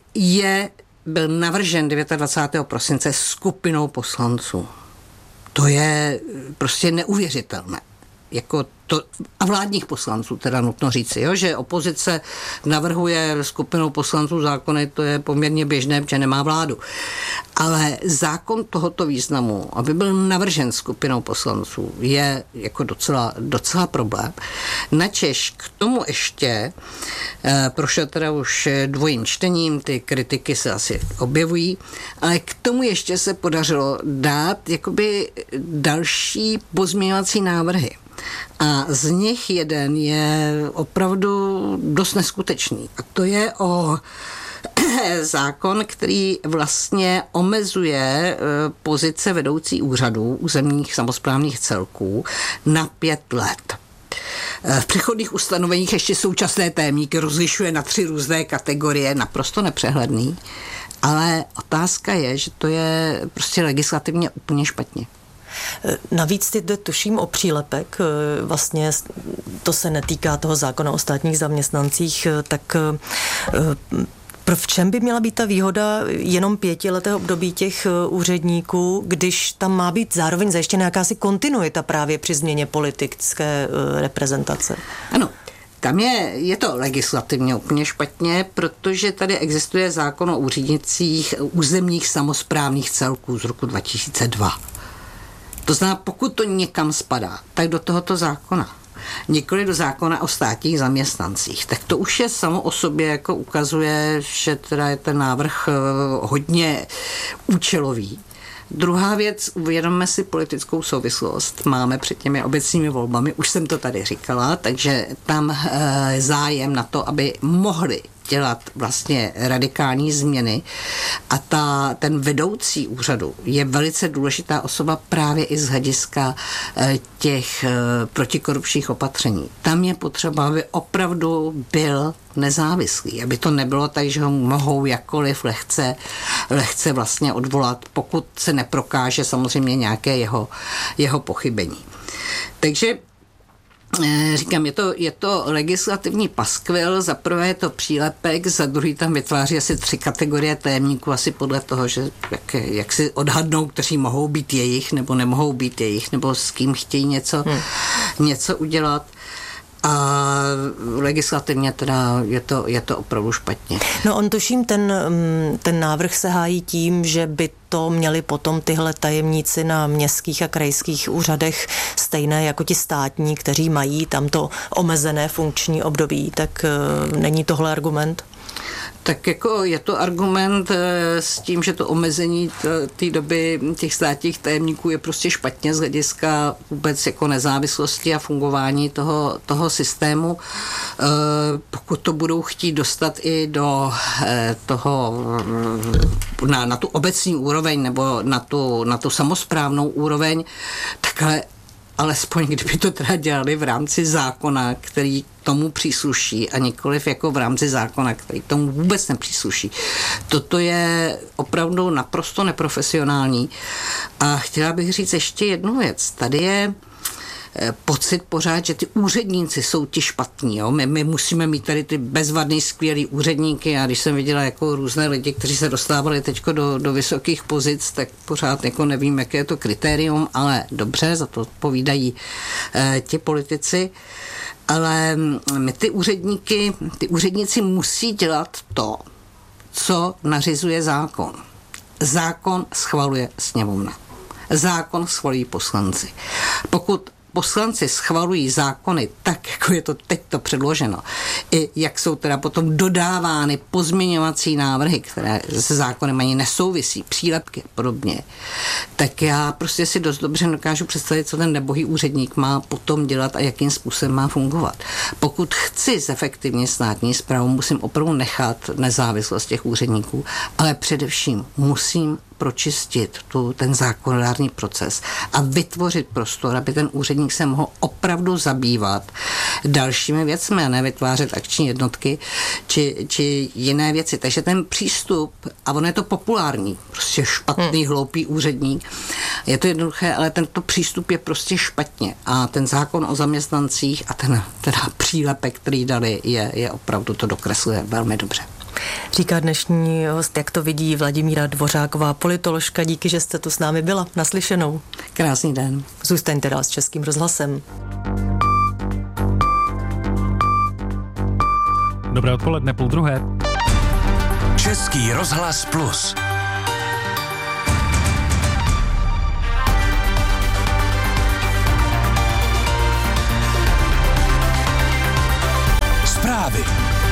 Speaker 12: je, byl navržen dvacátého devátého prosince skupinou poslanců. To je prostě neuvěřitelné. Jako to, a vládních poslanců teda nutno říci, jo, že opozice navrhuje skupinou poslanců zákony, to je poměrně běžné, protože nemá vládu. Ale zákon tohoto významu, aby byl navržen skupinou poslanců, je jako docela, docela problém. Načež k tomu ještě eh, prošel teda už dvojím čtením, ty kritiky se asi objevují, ale k tomu ještě se podařilo dát jakoby další pozměňovací návrhy. A z nich jeden je opravdu dost neskutečný. A to je o zákon, který vlastně omezuje pozice vedoucí úřadů územních samosprávných celků na pět let. V přechodných ustanoveních ještě současné témníky rozlišuje na tři různé kategorie, naprosto nepřehledný, ale otázka je, že to je prostě legislativně úplně špatně.
Speaker 1: Navíc ty tuším o přílepek, vlastně to se netýká toho zákona o státních zaměstnancích, tak v čem by měla být ta výhoda jenom pětiletého období těch úředníků, když tam má být zároveň zajištěna jakási kontinuita právě při změně politické reprezentace?
Speaker 12: Ano. Tam je, je to legislativně úplně špatně, protože tady existuje zákon o úřednicích územních samosprávných celků z roku dva tisíce dva. To znamená, pokud to někam spadá, tak do tohoto zákona. Nikoli do zákona o státních zaměstnancích. Tak to už je samo o sobě jako ukazuje, že teda je ten návrh hodně účelový. Druhá věc, uvědomme si politickou souvislost. Máme před těmi obecními volbami, už jsem to tady říkala, takže tam e, zájem na to, aby mohli dělat vlastně radikální změny a ta, ten vedoucí úřadu je velice důležitá osoba právě i z hlediska těch protikorupčních opatření. Tam je potřeba, aby opravdu byl nezávislý, aby to nebylo tak, že ho mohou jakkoliv lehce, lehce vlastně odvolat, pokud se neprokáže samozřejmě nějaké jeho, jeho pochybení. Takže říkám, je to, je to legislativní paskvil, za prvé je to přílepek, za druhý tam vytváří asi tři kategorie tajemníků, asi podle toho, že jak, jak si odhadnou, kteří mohou být jejich, nebo nemohou být jejich, nebo s kým chtějí něco, hmm. něco udělat. A legislativně teda je to, je to opravdu špatně.
Speaker 1: No on tuším, ten, ten návrh se hájí tím, že by to měli potom tyhle tajemníci na městských a krajských úřadech stejné jako ti státní, kteří mají tamto omezené funkční období, tak není tohle argument?
Speaker 12: Tak jako je to argument s tím, že to omezení té doby těch státních tajemníků je prostě špatně z hlediska vůbec jako nezávislosti a fungování toho, toho systému. Pokud to budou chtít dostat i do toho, na, na tu obecní úroveň nebo na tu, na tu samosprávnou úroveň, tak ale alespoň kdyby to teda dělali v rámci zákona, který tomu přísluší a nikoliv jako v rámci zákona, který tomu vůbec nepřísluší. Toto je opravdu naprosto neprofesionální. A chtěla bych říct ještě jednu věc. Tady je pocit pořád, že ty úředníci jsou ti špatní. Jo? My, my musíme mít tady ty bezvadný, skvělý úředníky. A když jsem viděla jako různé lidi, kteří se dostávali teďko do, do vysokých pozic, tak pořád jako nevím, jaké je to kritérium, ale dobře, za to povídají eh, ti politici. Ale my ty úředníky, ty úředníci musí dělat to, co nařizuje zákon. Zákon schvaluje sněmovna. Zákon schvalují poslanci. Pokud poslanci schvalují zákony tak, jako je to teď to předloženo, i jak jsou teda potom dodávány pozměňovací návrhy, které se zákonem ani nesouvisí, přílepky a podobně, tak já prostě si dost dobře dokážu představit, co ten nebohý úředník má potom dělat a jakým způsobem má fungovat. Pokud chci zefektivnit státní správu, musím opravdu nechat nezávislost těch úředníků, ale především musím pročistit tu, ten zákonodárný proces a vytvořit prostor, aby ten úředník se mohl opravdu zabývat dalšími věcmi a ne vytvářet akční jednotky či, či jiné věci. Takže ten přístup, a ono je to populární, prostě špatný, hmm. hloupý úředník, je to jednoduché, ale tento přístup je prostě špatně a ten zákon o zaměstnancích a ten teda přílepek, který dali, je, je opravdu to dokresluje velmi dobře.
Speaker 11: Říká dnešní host, jak to vidí, Vladimíra Dvořáková, politoložka. Díky, že jste tu s námi byla. Naslyšenou.
Speaker 12: Krásný den.
Speaker 11: Zůstaňte dál s Českým rozhlasem.
Speaker 8: Dobré odpoledne, půl druhé.
Speaker 3: Český rozhlas plus. Zprávy.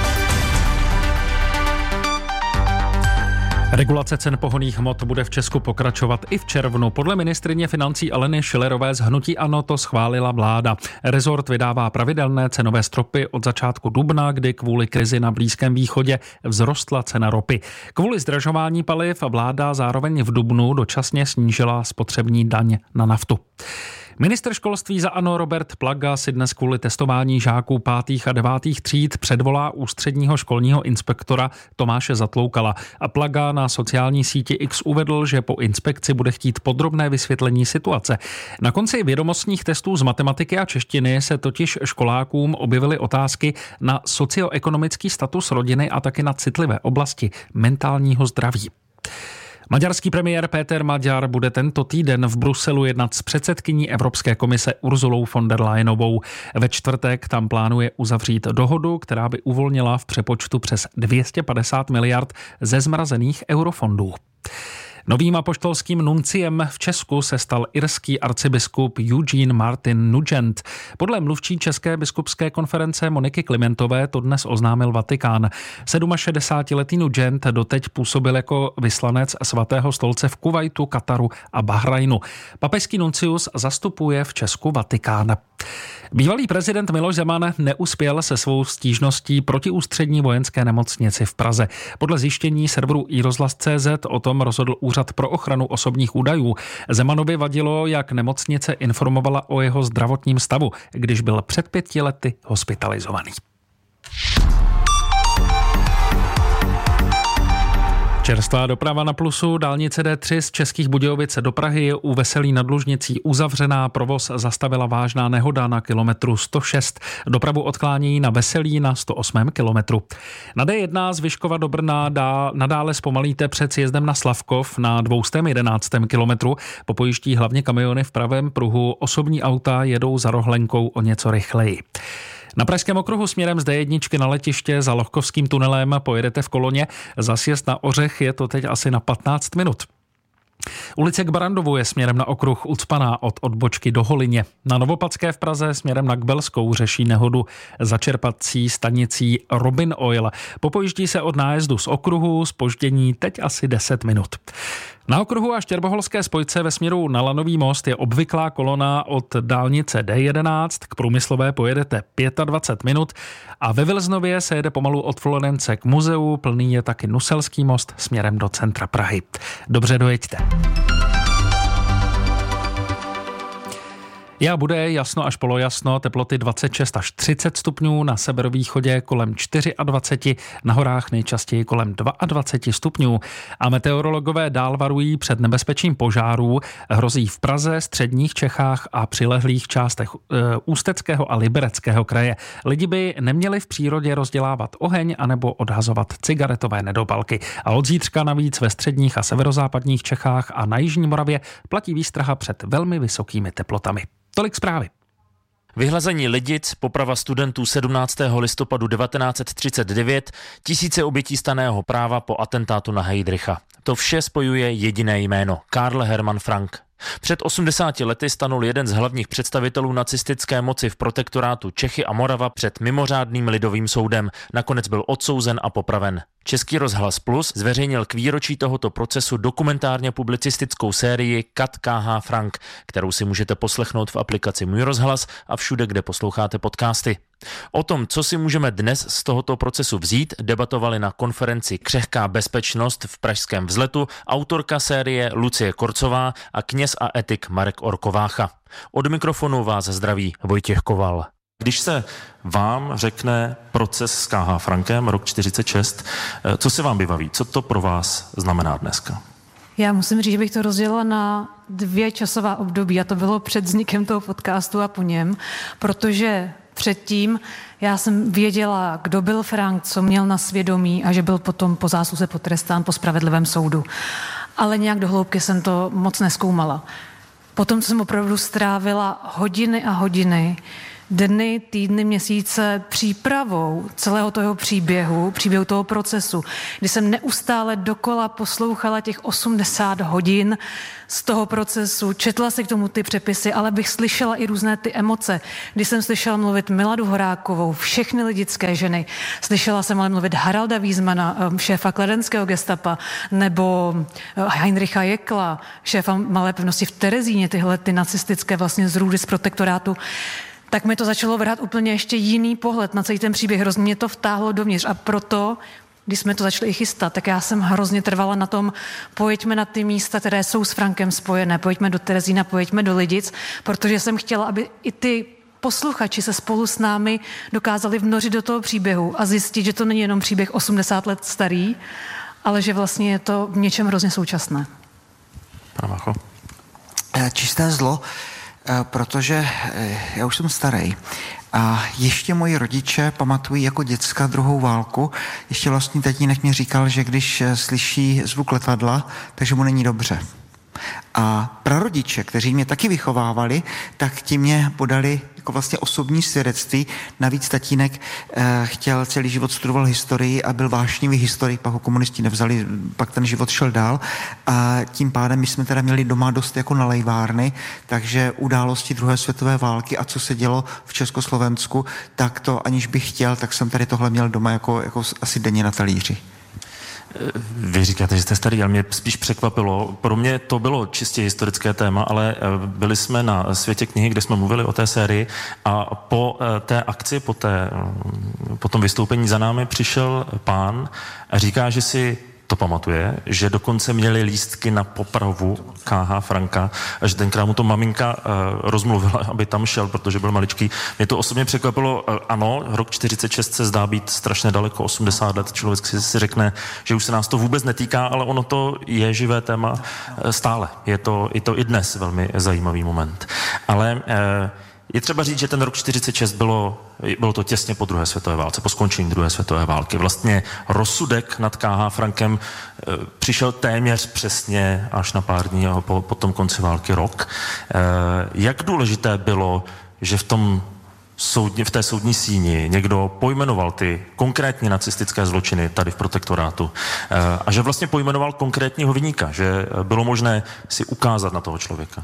Speaker 8: Regulace cen pohonných hmot bude v Česku pokračovat i v červnu. Podle ministryně financí Aleny Schillerové z hnutí ANO to schválila vláda. Rezort vydává pravidelné cenové stropy od začátku dubna, kdy kvůli krizi na Blízkém východě vzrostla cena ropy. Kvůli zdražování paliv vláda zároveň v dubnu dočasně snížila spotřební daň na naftu. Ministr školství za ANO Robert Plaga si dnes kvůli testování žáků pátých a devátých tříd předvolá ústředního školního inspektora Tomáše Zatloukala. A Plaga na sociální síti X uvedl, že po inspekci bude chtít podrobné vysvětlení situace. Na konci vědomostních testů z matematiky a češtiny se totiž školákům objevily otázky na socioekonomický status rodiny a taky na citlivé oblasti mentálního zdraví. Maďarský premiér Péter Magyar bude tento týden v Bruselu jednat s předsedkyní Evropské komise Urzulou von der Leyenovou. Ve čtvrtek tam plánuje uzavřít dohodu, která by uvolnila v přepočtu přes dvě stě padesát miliard ze zmrazených eurofondů. Novým apoštolským nunciem v Česku se stal irský arcibiskup Eugene Martin Nugent. Podle mluvčí České biskupské konference Moniky Klimentové to dnes oznámil Vatikán. šedesátiletý Nugent doteď působil jako vyslanec svatého stolce v Kuvajtu, Kataru a Bahrajnu. Papežský nuncius zastupuje v Česku Vatikán. Bývalý prezident Miloš Zeman neuspěl se svou stížností proti ústřední vojenské nemocnici v Praze. Podle zjištění serveru iRozhlas tečka cé zet o tom rozhodl Úřad pro ochranu osobních údajů. Zemanovi vadilo, jak nemocnice informovala o jeho zdravotním stavu, když byl před pěti lety hospitalizovaný. Čerstvá doprava na Plusu, dálnice D tři z Českých Budějovic do Prahy je u Veselí nad Lužnicí uzavřená, provoz zastavila vážná nehoda na kilometru sto šest. Dopravu odklání na Veselí na sto osmém kilometru. Na D jedna z Vyškova do Brna dá, nadále zpomalíte před sjezdem na Slavkov na dvěstě jedenáctém kilometru. Popojiští hlavně kamiony v pravém pruhu, osobní auta jedou za rohlenkou o něco rychleji. Na Pražském okruhu směrem z D jedna na letiště za Lohkovským tunelem pojedete v koloně. Za sjezd na Ořech je to teď asi na patnáct minut. Ulice k Barandovu je směrem na okruh ucpaná od odbočky do Holině. Na Novopadské v Praze směrem na Kbelskou řeší nehodu za čerpací stanicí Robin Oil. Popojíždí se od nájezdu z okruhu, zpoždění teď asi deset minut. Na okruhu a Štěrboholské spojce ve směru na Lanový most je obvyklá kolona od dálnice D jedenáct, k Průmyslové pojedete dvacet pět minut a ve Vilznově se jede pomalu od Florence k muzeu, plný je taky Nuselský most směrem do centra Prahy. Dobře dojeďte. Já bude jasno až polojasno, teploty dvacet šest až třicet stupňů, na severovýchodě kolem dvacet čtyři, na horách nejčastěji kolem dvacet dva stupňů. A meteorologové dál varují před nebezpečím požárů, hrozí v Praze, středních Čechách a přilehlých částech e, Ústeckého a Libereckého kraje. Lidi by neměli v přírodě rozdělávat oheň anebo odhazovat cigaretové nedopalky. A od zítřka navíc ve středních a severozápadních Čechách a na jižní Moravě platí výstraha před velmi vysokými teplotami. Tolik zprávy.
Speaker 13: Vyhlazení Lidic, poprava studentů sedmnáctého listopadu devatenáct set třicet devět, tisíce obětí stanného práva po atentátu na Heydricha. To vše spojuje jediné jméno – Karl Hermann Frank. Před osmdesáti lety stanul jeden z hlavních představitelů nacistické moci v protektorátu Čechy a Morava před mimořádným lidovým soudem. Nakonec byl odsouzen a popraven. Český rozhlas Plus zveřejnil k výročí tohoto procesu dokumentárně publicistickou sérii Kat K H Frank, kterou si můžete poslechnout v aplikaci Můj rozhlas a všude, kde posloucháte podcasty. O tom, co si můžeme dnes z tohoto procesu vzít, debatovali na konferenci Křehká bezpečnost v pražském Vzletu autorka série Lucie Korcová a kněz a etik Marek Orkovácha. Od mikrofonu vás zdraví Vojtěch Koval. Když se vám řekne proces s K H Frankem, rok čtyřicet šest, co se vám vybaví? Co to pro vás znamená dneska?
Speaker 14: Já musím říct, že bych to rozdělila na dvě časová období a to bylo před vznikem toho podcastu a po něm, protože předtím já jsem věděla, kdo byl Frank, co měl na svědomí a že byl potom po zásluze potrestán po spravedlivém soudu. Ale nějak do hloubky jsem to moc nezkoumala. Potom jsem opravdu strávila hodiny a hodiny, dny, týdny, měsíce přípravou celého toho příběhu, příběhu toho procesu, kdy jsem neustále dokola poslouchala těch osmdesát hodin z toho procesu, četla si k tomu ty přepisy, ale bych slyšela i různé ty emoce. Když jsem slyšela mluvit Miladu Horákovou, všechny lidické ženy, slyšela jsem ale mluvit Haralda Wiesmana, šéfa kladenského gestapa, nebo Heinricha Jekla, šéfa Malé pevnosti v Terezíně, tyhle ty nacistické vlastně zrůdy z protektorátu, tak mi to začalo vrhat úplně ještě jiný pohled na celý ten příběh. Hrozně mě to vtáhlo dovnitř a proto, když jsme to začali chystat, tak já jsem hrozně trvala na tom, pojďme na ty místa, které jsou s Frankem spojené, pojďme do Terezína, pojďme do Lidic, protože jsem chtěla, aby i ty posluchači se spolu s námi dokázali vnořit do toho příběhu a zjistit, že to není jenom příběh osmdesát let starý, ale že vlastně je to v něčem hrozně současné.
Speaker 15: Pane Vácho. Čisté zlo, protože já už jsem starý a ještě moji rodiče pamatují jako děcka druhou válku. Ještě vlastní tatínek mě říkal, že když slyší zvuk letadla, takže mu není dobře. A prarodiče, kteří mě taky vychovávali, tak ti mě podali jako vlastně osobní svědectví. Navíc tatínek eh, chtěl celý život studoval historii a byl vášnivý historik, pak ho komunisti nevzali, pak ten život šel dál. A tím pádem my jsme teda měli doma dost jako nalejvárny, takže události druhé světové války a co se dělo v Československu, tak to aniž bych chtěl, tak jsem tady tohle měl doma jako, jako asi denně na talíři.
Speaker 13: Vy říkáte, že jste starý, ale mě spíš překvapilo. Pro mě to bylo čistě historické téma, ale byli jsme na Světě knihy, kde jsme mluvili o té sérii a po té akci, po, té, po tom vystoupení za námi přišel pán a říká, že si to pamatuje, že dokonce měli lístky na popravu K H. Franka a že tenkrát mu to maminka uh, rozmluvila, aby tam šel, protože byl maličký. Mě to osobně překvapilo, uh, ano, rok čtyřicet šest se zdá být strašně daleko, osmdesát let, člověk si, si řekne, že už se nás to vůbec netýká, ale ono to je živé téma uh, stále. Je to, je to i dnes velmi zajímavý moment. Ale uh, je třeba říct, že ten rok čtyřicet šest bylo, bylo to těsně po druhé světové válce, po skončení druhé světové války. Vlastně rozsudek nad K H. Frankem e, přišel téměř přesně až na pár dní po, po tom konci války rok. E, jak důležité bylo, že v tom soudně, v té soudní síni někdo pojmenoval ty konkrétní nacistické zločiny tady v protektorátu e, a že vlastně pojmenoval konkrétního viníka, že bylo možné si ukázat na toho člověka.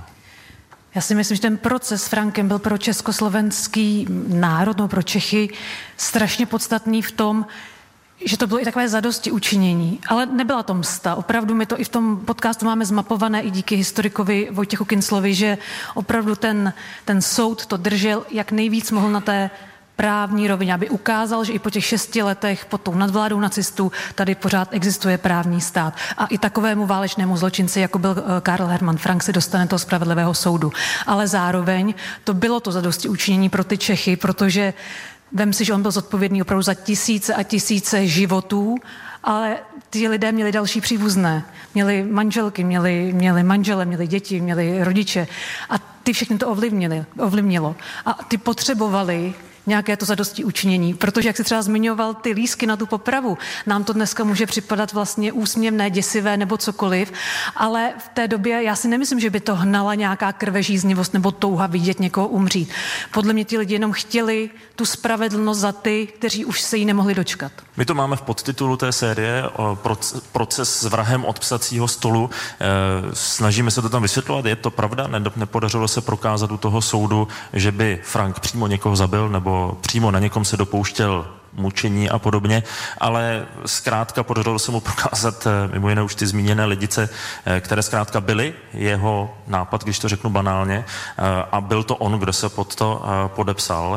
Speaker 14: Já si myslím, že ten proces s Frankem byl pro československý národ, no pro Čechy, strašně podstatný v tom, že to bylo i takové zadosti učinění. Ale nebyla to msta. Opravdu my to i v tom podcastu máme zmapované i díky historikovi Vojtěchu Kinclovi, že opravdu ten, ten soud to držel, jak nejvíc mohl na té právní rovině, aby ukázal, že i po těch šesti letech pod tou nadvládou nacistů tady pořád existuje právní stát. A i takovému válečnému zločinci, jako byl Karl Hermann Frank, se dostane toho spravedlivého soudu. Ale zároveň to bylo to zadosti učinění pro ty Čechy, protože vem si, že on byl zodpovědný opravdu za tisíce a tisíce životů, ale ti lidé měli další příbuzné. Měli manželky, měli, měli manžele, měli děti, měli rodiče. A ty všechny to ovlivnili, ovlivnilo. A ty potřebovali nějaké to zadosti učinění, protože jak si třeba zmiňoval ty lístky na tu popravu, nám to dneska může připadat vlastně úsměvné, děsivé nebo cokoliv, ale v té době já si nemyslím, že by to hnala nějaká krvežíznivost nebo touha vidět někoho umřít. Podle mě ti lidi jenom chtěli tu spravedlnost za ty, kteří už se jí nemohli dočkat.
Speaker 13: My to máme v podtitulu té série Proces s vrahem od psacího stolu. Snažíme se to tam vysvětlovat, je to pravda? Nepodařilo se prokázat u toho soudu, že by Frank přímo někoho zabil nebo přímo na někom se dopouštěl mučení a podobně, ale zkrátka podařilo se mu prokázat mimo jiné už ty zmíněné Lidice, které zkrátka byly jeho nápad, když to řeknu banálně, a byl to on, kdo se pod to podepsal.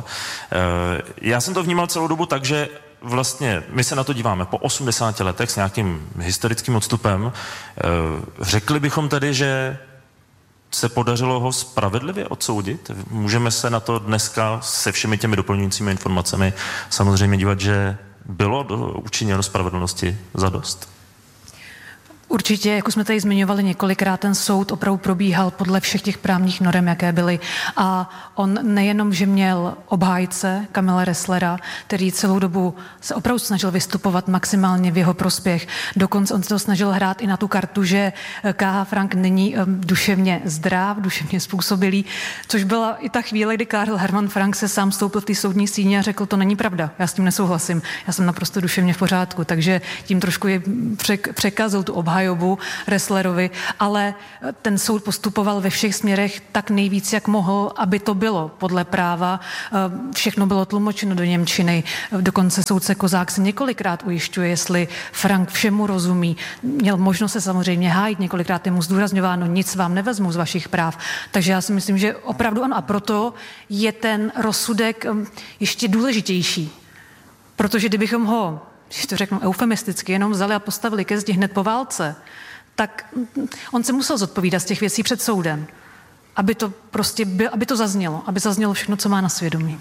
Speaker 13: Já jsem to vnímal celou dobu tak, že vlastně my se na to díváme po osmdesáti letech s nějakým historickým odstupem. Řekli bychom tedy, že se podařilo ho spravedlivě odsoudit? Můžeme se na to dneska se všemi těmi doplňujícími informacemi samozřejmě dívat, že bylo do, učiněno spravedlnosti zadost?
Speaker 14: Určitě, jako jsme tady zmiňovali několikrát, ten soud opravdu probíhal podle všech těch právních norem, jaké byly. A on nejenom, že měl obhájce Kamila Resslera, který celou dobu se opravdu snažil vystupovat maximálně v jeho prospěch. Dokonce on se to snažil hrát i na tu kartu, že K H. Frank není um, duševně zdrav, duševně způsobilý, což byla i ta chvíle, kdy Karl Hermann Frank se sám stoupil v té soudní síni a řekl, to není pravda, já s tím nesouhlasím, já jsem naprosto duševně v pořádku, takže tím trošku je překazil tu obhajobu Resslerovi, ale ten soud postupoval ve všech směrech tak nejvíc, jak mohl, aby to bylo podle práva. Všechno bylo tlumočeno do němčiny. Dokonce soudce Kozák se několikrát ujišťuje, jestli Frank všemu rozumí. Měl možnost se samozřejmě hájit, několikrát je mu zdůrazňováno, nic vám nevezmu z vašich práv. Takže já si myslím, že opravdu ano. A proto je ten rozsudek ještě důležitější. Protože kdybychom ho, když to řeknu eufemisticky, jenom vzali a postavili ke zdi hned po válce, tak on se musel zodpovídat z těch věcí před soudem, aby to prostě byl, aby to zaznělo, aby zaznělo všechno, co má na svědomí.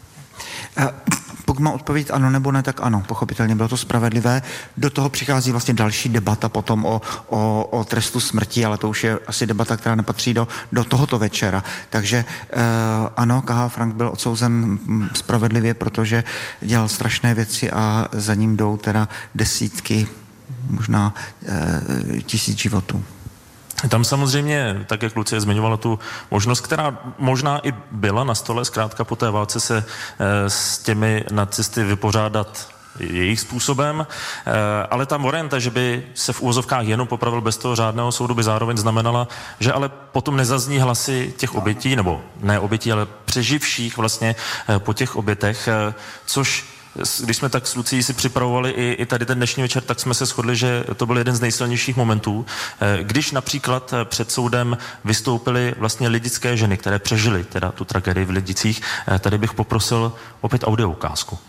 Speaker 15: Pokud má odpovědět ano nebo ne, tak ano, pochopitelně bylo to spravedlivé. Do toho přichází vlastně další debata potom o, o, o trestu smrti, ale to už je asi debata, která nepatří do, do tohoto večera. Takže eh, ano, K H. Frank byl odsouzen spravedlivě, protože dělal strašné věci a za ním jdou teda desítky, možná eh, tisíc životů.
Speaker 13: Tam samozřejmě, tak jak Lucie zmiňovala tu možnost, která možná i byla na stole, zkrátka po té válce se e, s těmi nacisty vypořádat jejich způsobem, e, ale ta varianta, že by se v úvozovkách jenom popravil bez toho řádného soudu, by zároveň znamenala, že ale potom nezazní hlasy těch obětí, nebo ne obětí, ale přeživších vlastně e, po těch obětech, e, což když jsme tak s Lucí si připravovali i, i tady ten dnešní večer, tak jsme se shodli, že to byl jeden z nejsilnějších momentů. Když například před soudem vystoupily vlastně lidické ženy, které přežily teda tu tragédii v Lidicích, tady bych poprosil opět audio ukázku.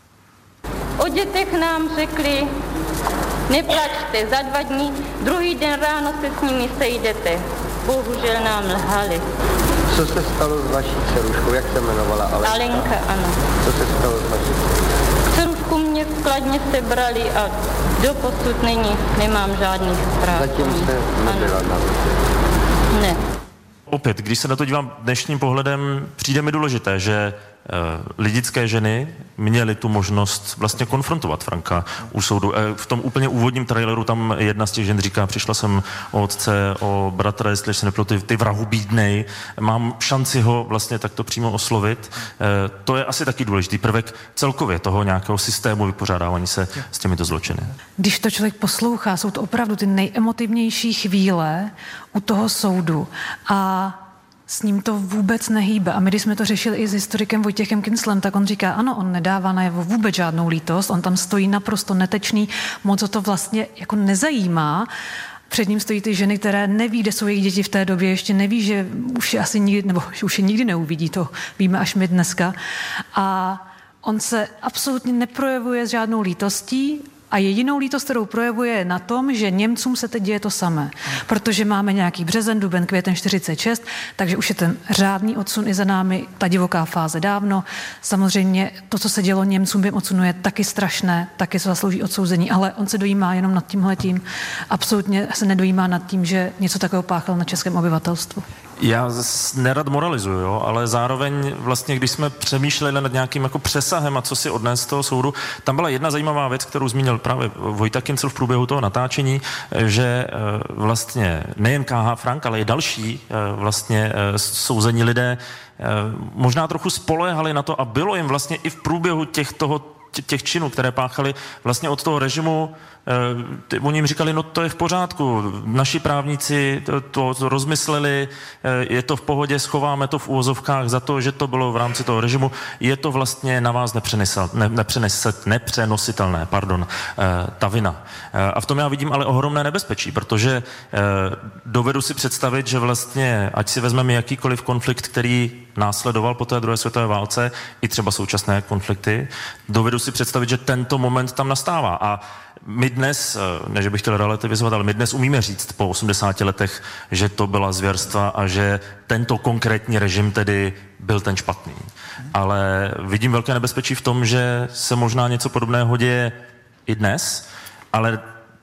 Speaker 16: O dětech nám řekli, neplačte, za dva dní, druhý den ráno se s nimi sejdete. Bohužel nám lhali.
Speaker 17: Co se stalo s vaší dceruškou? Jak se jmenovala Alenka?
Speaker 16: Alenka, ano.
Speaker 17: Co se stalo s vaší?
Speaker 16: Dcerušku mě v Kladně sebrali a doposud není, nemám žádných zpráv.
Speaker 17: Zatím jste nebyla na
Speaker 16: Ne.
Speaker 13: Opět, když se na to dívám dnešním pohledem, přijde mi důležité, že lidické ženy měly tu možnost vlastně konfrontovat Franka u soudu. V tom úplně úvodním traileru tam jedna z těch žen říká, přišla jsem o otce, o bratra, jestli se nepletu, ty, ty vrahu bídnej, mám šanci ho vlastně takto přímo oslovit. To je asi taky důležitý prvek celkově toho nějakého systému vypořádávání se s těmito zločiny. Když
Speaker 14: to člověk poslouchá, jsou to opravdu ty nejemotivnější chvíle u toho soudu a s ním to vůbec nehýbe. A my, když jsme to řešili i s historikem Vojtěchem Kinslem, tak on říká, ano, on nedává najevo vůbec žádnou lítost, on tam stojí naprosto netečný, moc ho to vlastně jako nezajímá. Před ním stojí ty ženy, které neví, kde jsou jejich děti v té době, ještě neví, že už je asi nikdy, nebo že už je nikdy neuvidí, to víme až my dneska. A on se absolutně neprojevuje s žádnou lítostí, a jedinou lítost, kterou projevuje, je na tom, že Němcům se teď děje to samé. Protože máme nějaký březen, duben, květen čtyřicet šest, takže už je ten řádný odsun i za námi, ta divoká fáze dávno. Samozřejmě to, co se dělo Němcům během odsunu, je taky strašné, taky se zaslouží odsouzení, ale on se dojímá jenom nad tímhletím. Absolutně se nedojímá nad tím, že něco takového páchal na českém obyvatelstvu.
Speaker 13: Já nerad moralizuju, jo, ale zároveň vlastně, když jsme přemýšleli nad nějakým jako přesahem a co si odnést z toho soudu, tam byla jedna zajímavá věc, kterou zmínil právě Vojta Kincl v průběhu toho natáčení, že vlastně nejen K H. Frank, ale i další vlastně souzení lidé možná trochu spoléhali na to a bylo jim vlastně i v průběhu těch toho těch činů, které páchali vlastně od toho režimu, eh, oni jim říkali, no to je v pořádku, naši právníci to, to, to rozmysleli, eh, je to v pohodě, schováme to v úvozovkách za to, že to bylo v rámci toho režimu, je to vlastně na vás nepřenesel, ne, nepřeneset, nepřenositelné, pardon, eh, ta vina. Eh, a v tom já vidím ale ohromné nebezpečí, protože eh, dovedu si představit, že vlastně, ať si vezmeme jakýkoliv konflikt, který následoval po té druhé světové válce, i třeba současné konflikty, dovedu si představit, že tento moment tam nastává. A my dnes, ne že bych chtěl relativizovat, ale my dnes umíme říct po osmdesáti letech, že to byla zvěrstva a že tento konkrétní režim tedy byl ten špatný. Ale vidím velké nebezpečí v tom, že se možná něco podobného děje i dnes, ale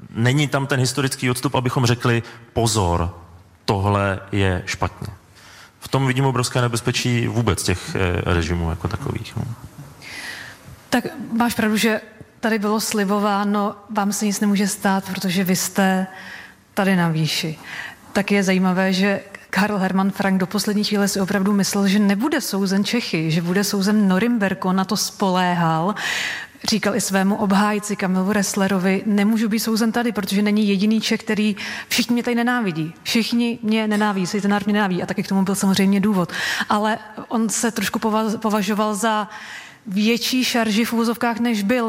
Speaker 13: není tam ten historický odstup, abychom řekli pozor, tohle je špatně. V tom vidím obrovské nebezpečí vůbec těch režimů jako takových. No.
Speaker 14: Tak máš pravdu, že tady bylo slibováno, vám se nic nemůže stát, protože vy jste tady na výši. Tak je zajímavé, že Karl Hermann Frank do poslední chvíle si opravdu myslel, že nebude souzen Čechy, že bude souzen Norimberk, on na to spoléhal. Říkal i svému obhájci Kamilu Resslerovi, nemůžu být souzen tady, protože není jediný Čech, který, všichni mě tady nenávidí. Všichni mě nenávidí, celý ten národ mě nenávidí a taky k tomu byl samozřejmě důvod. Ale on se trošku považoval za větší šarži v úvozovkách, než byl.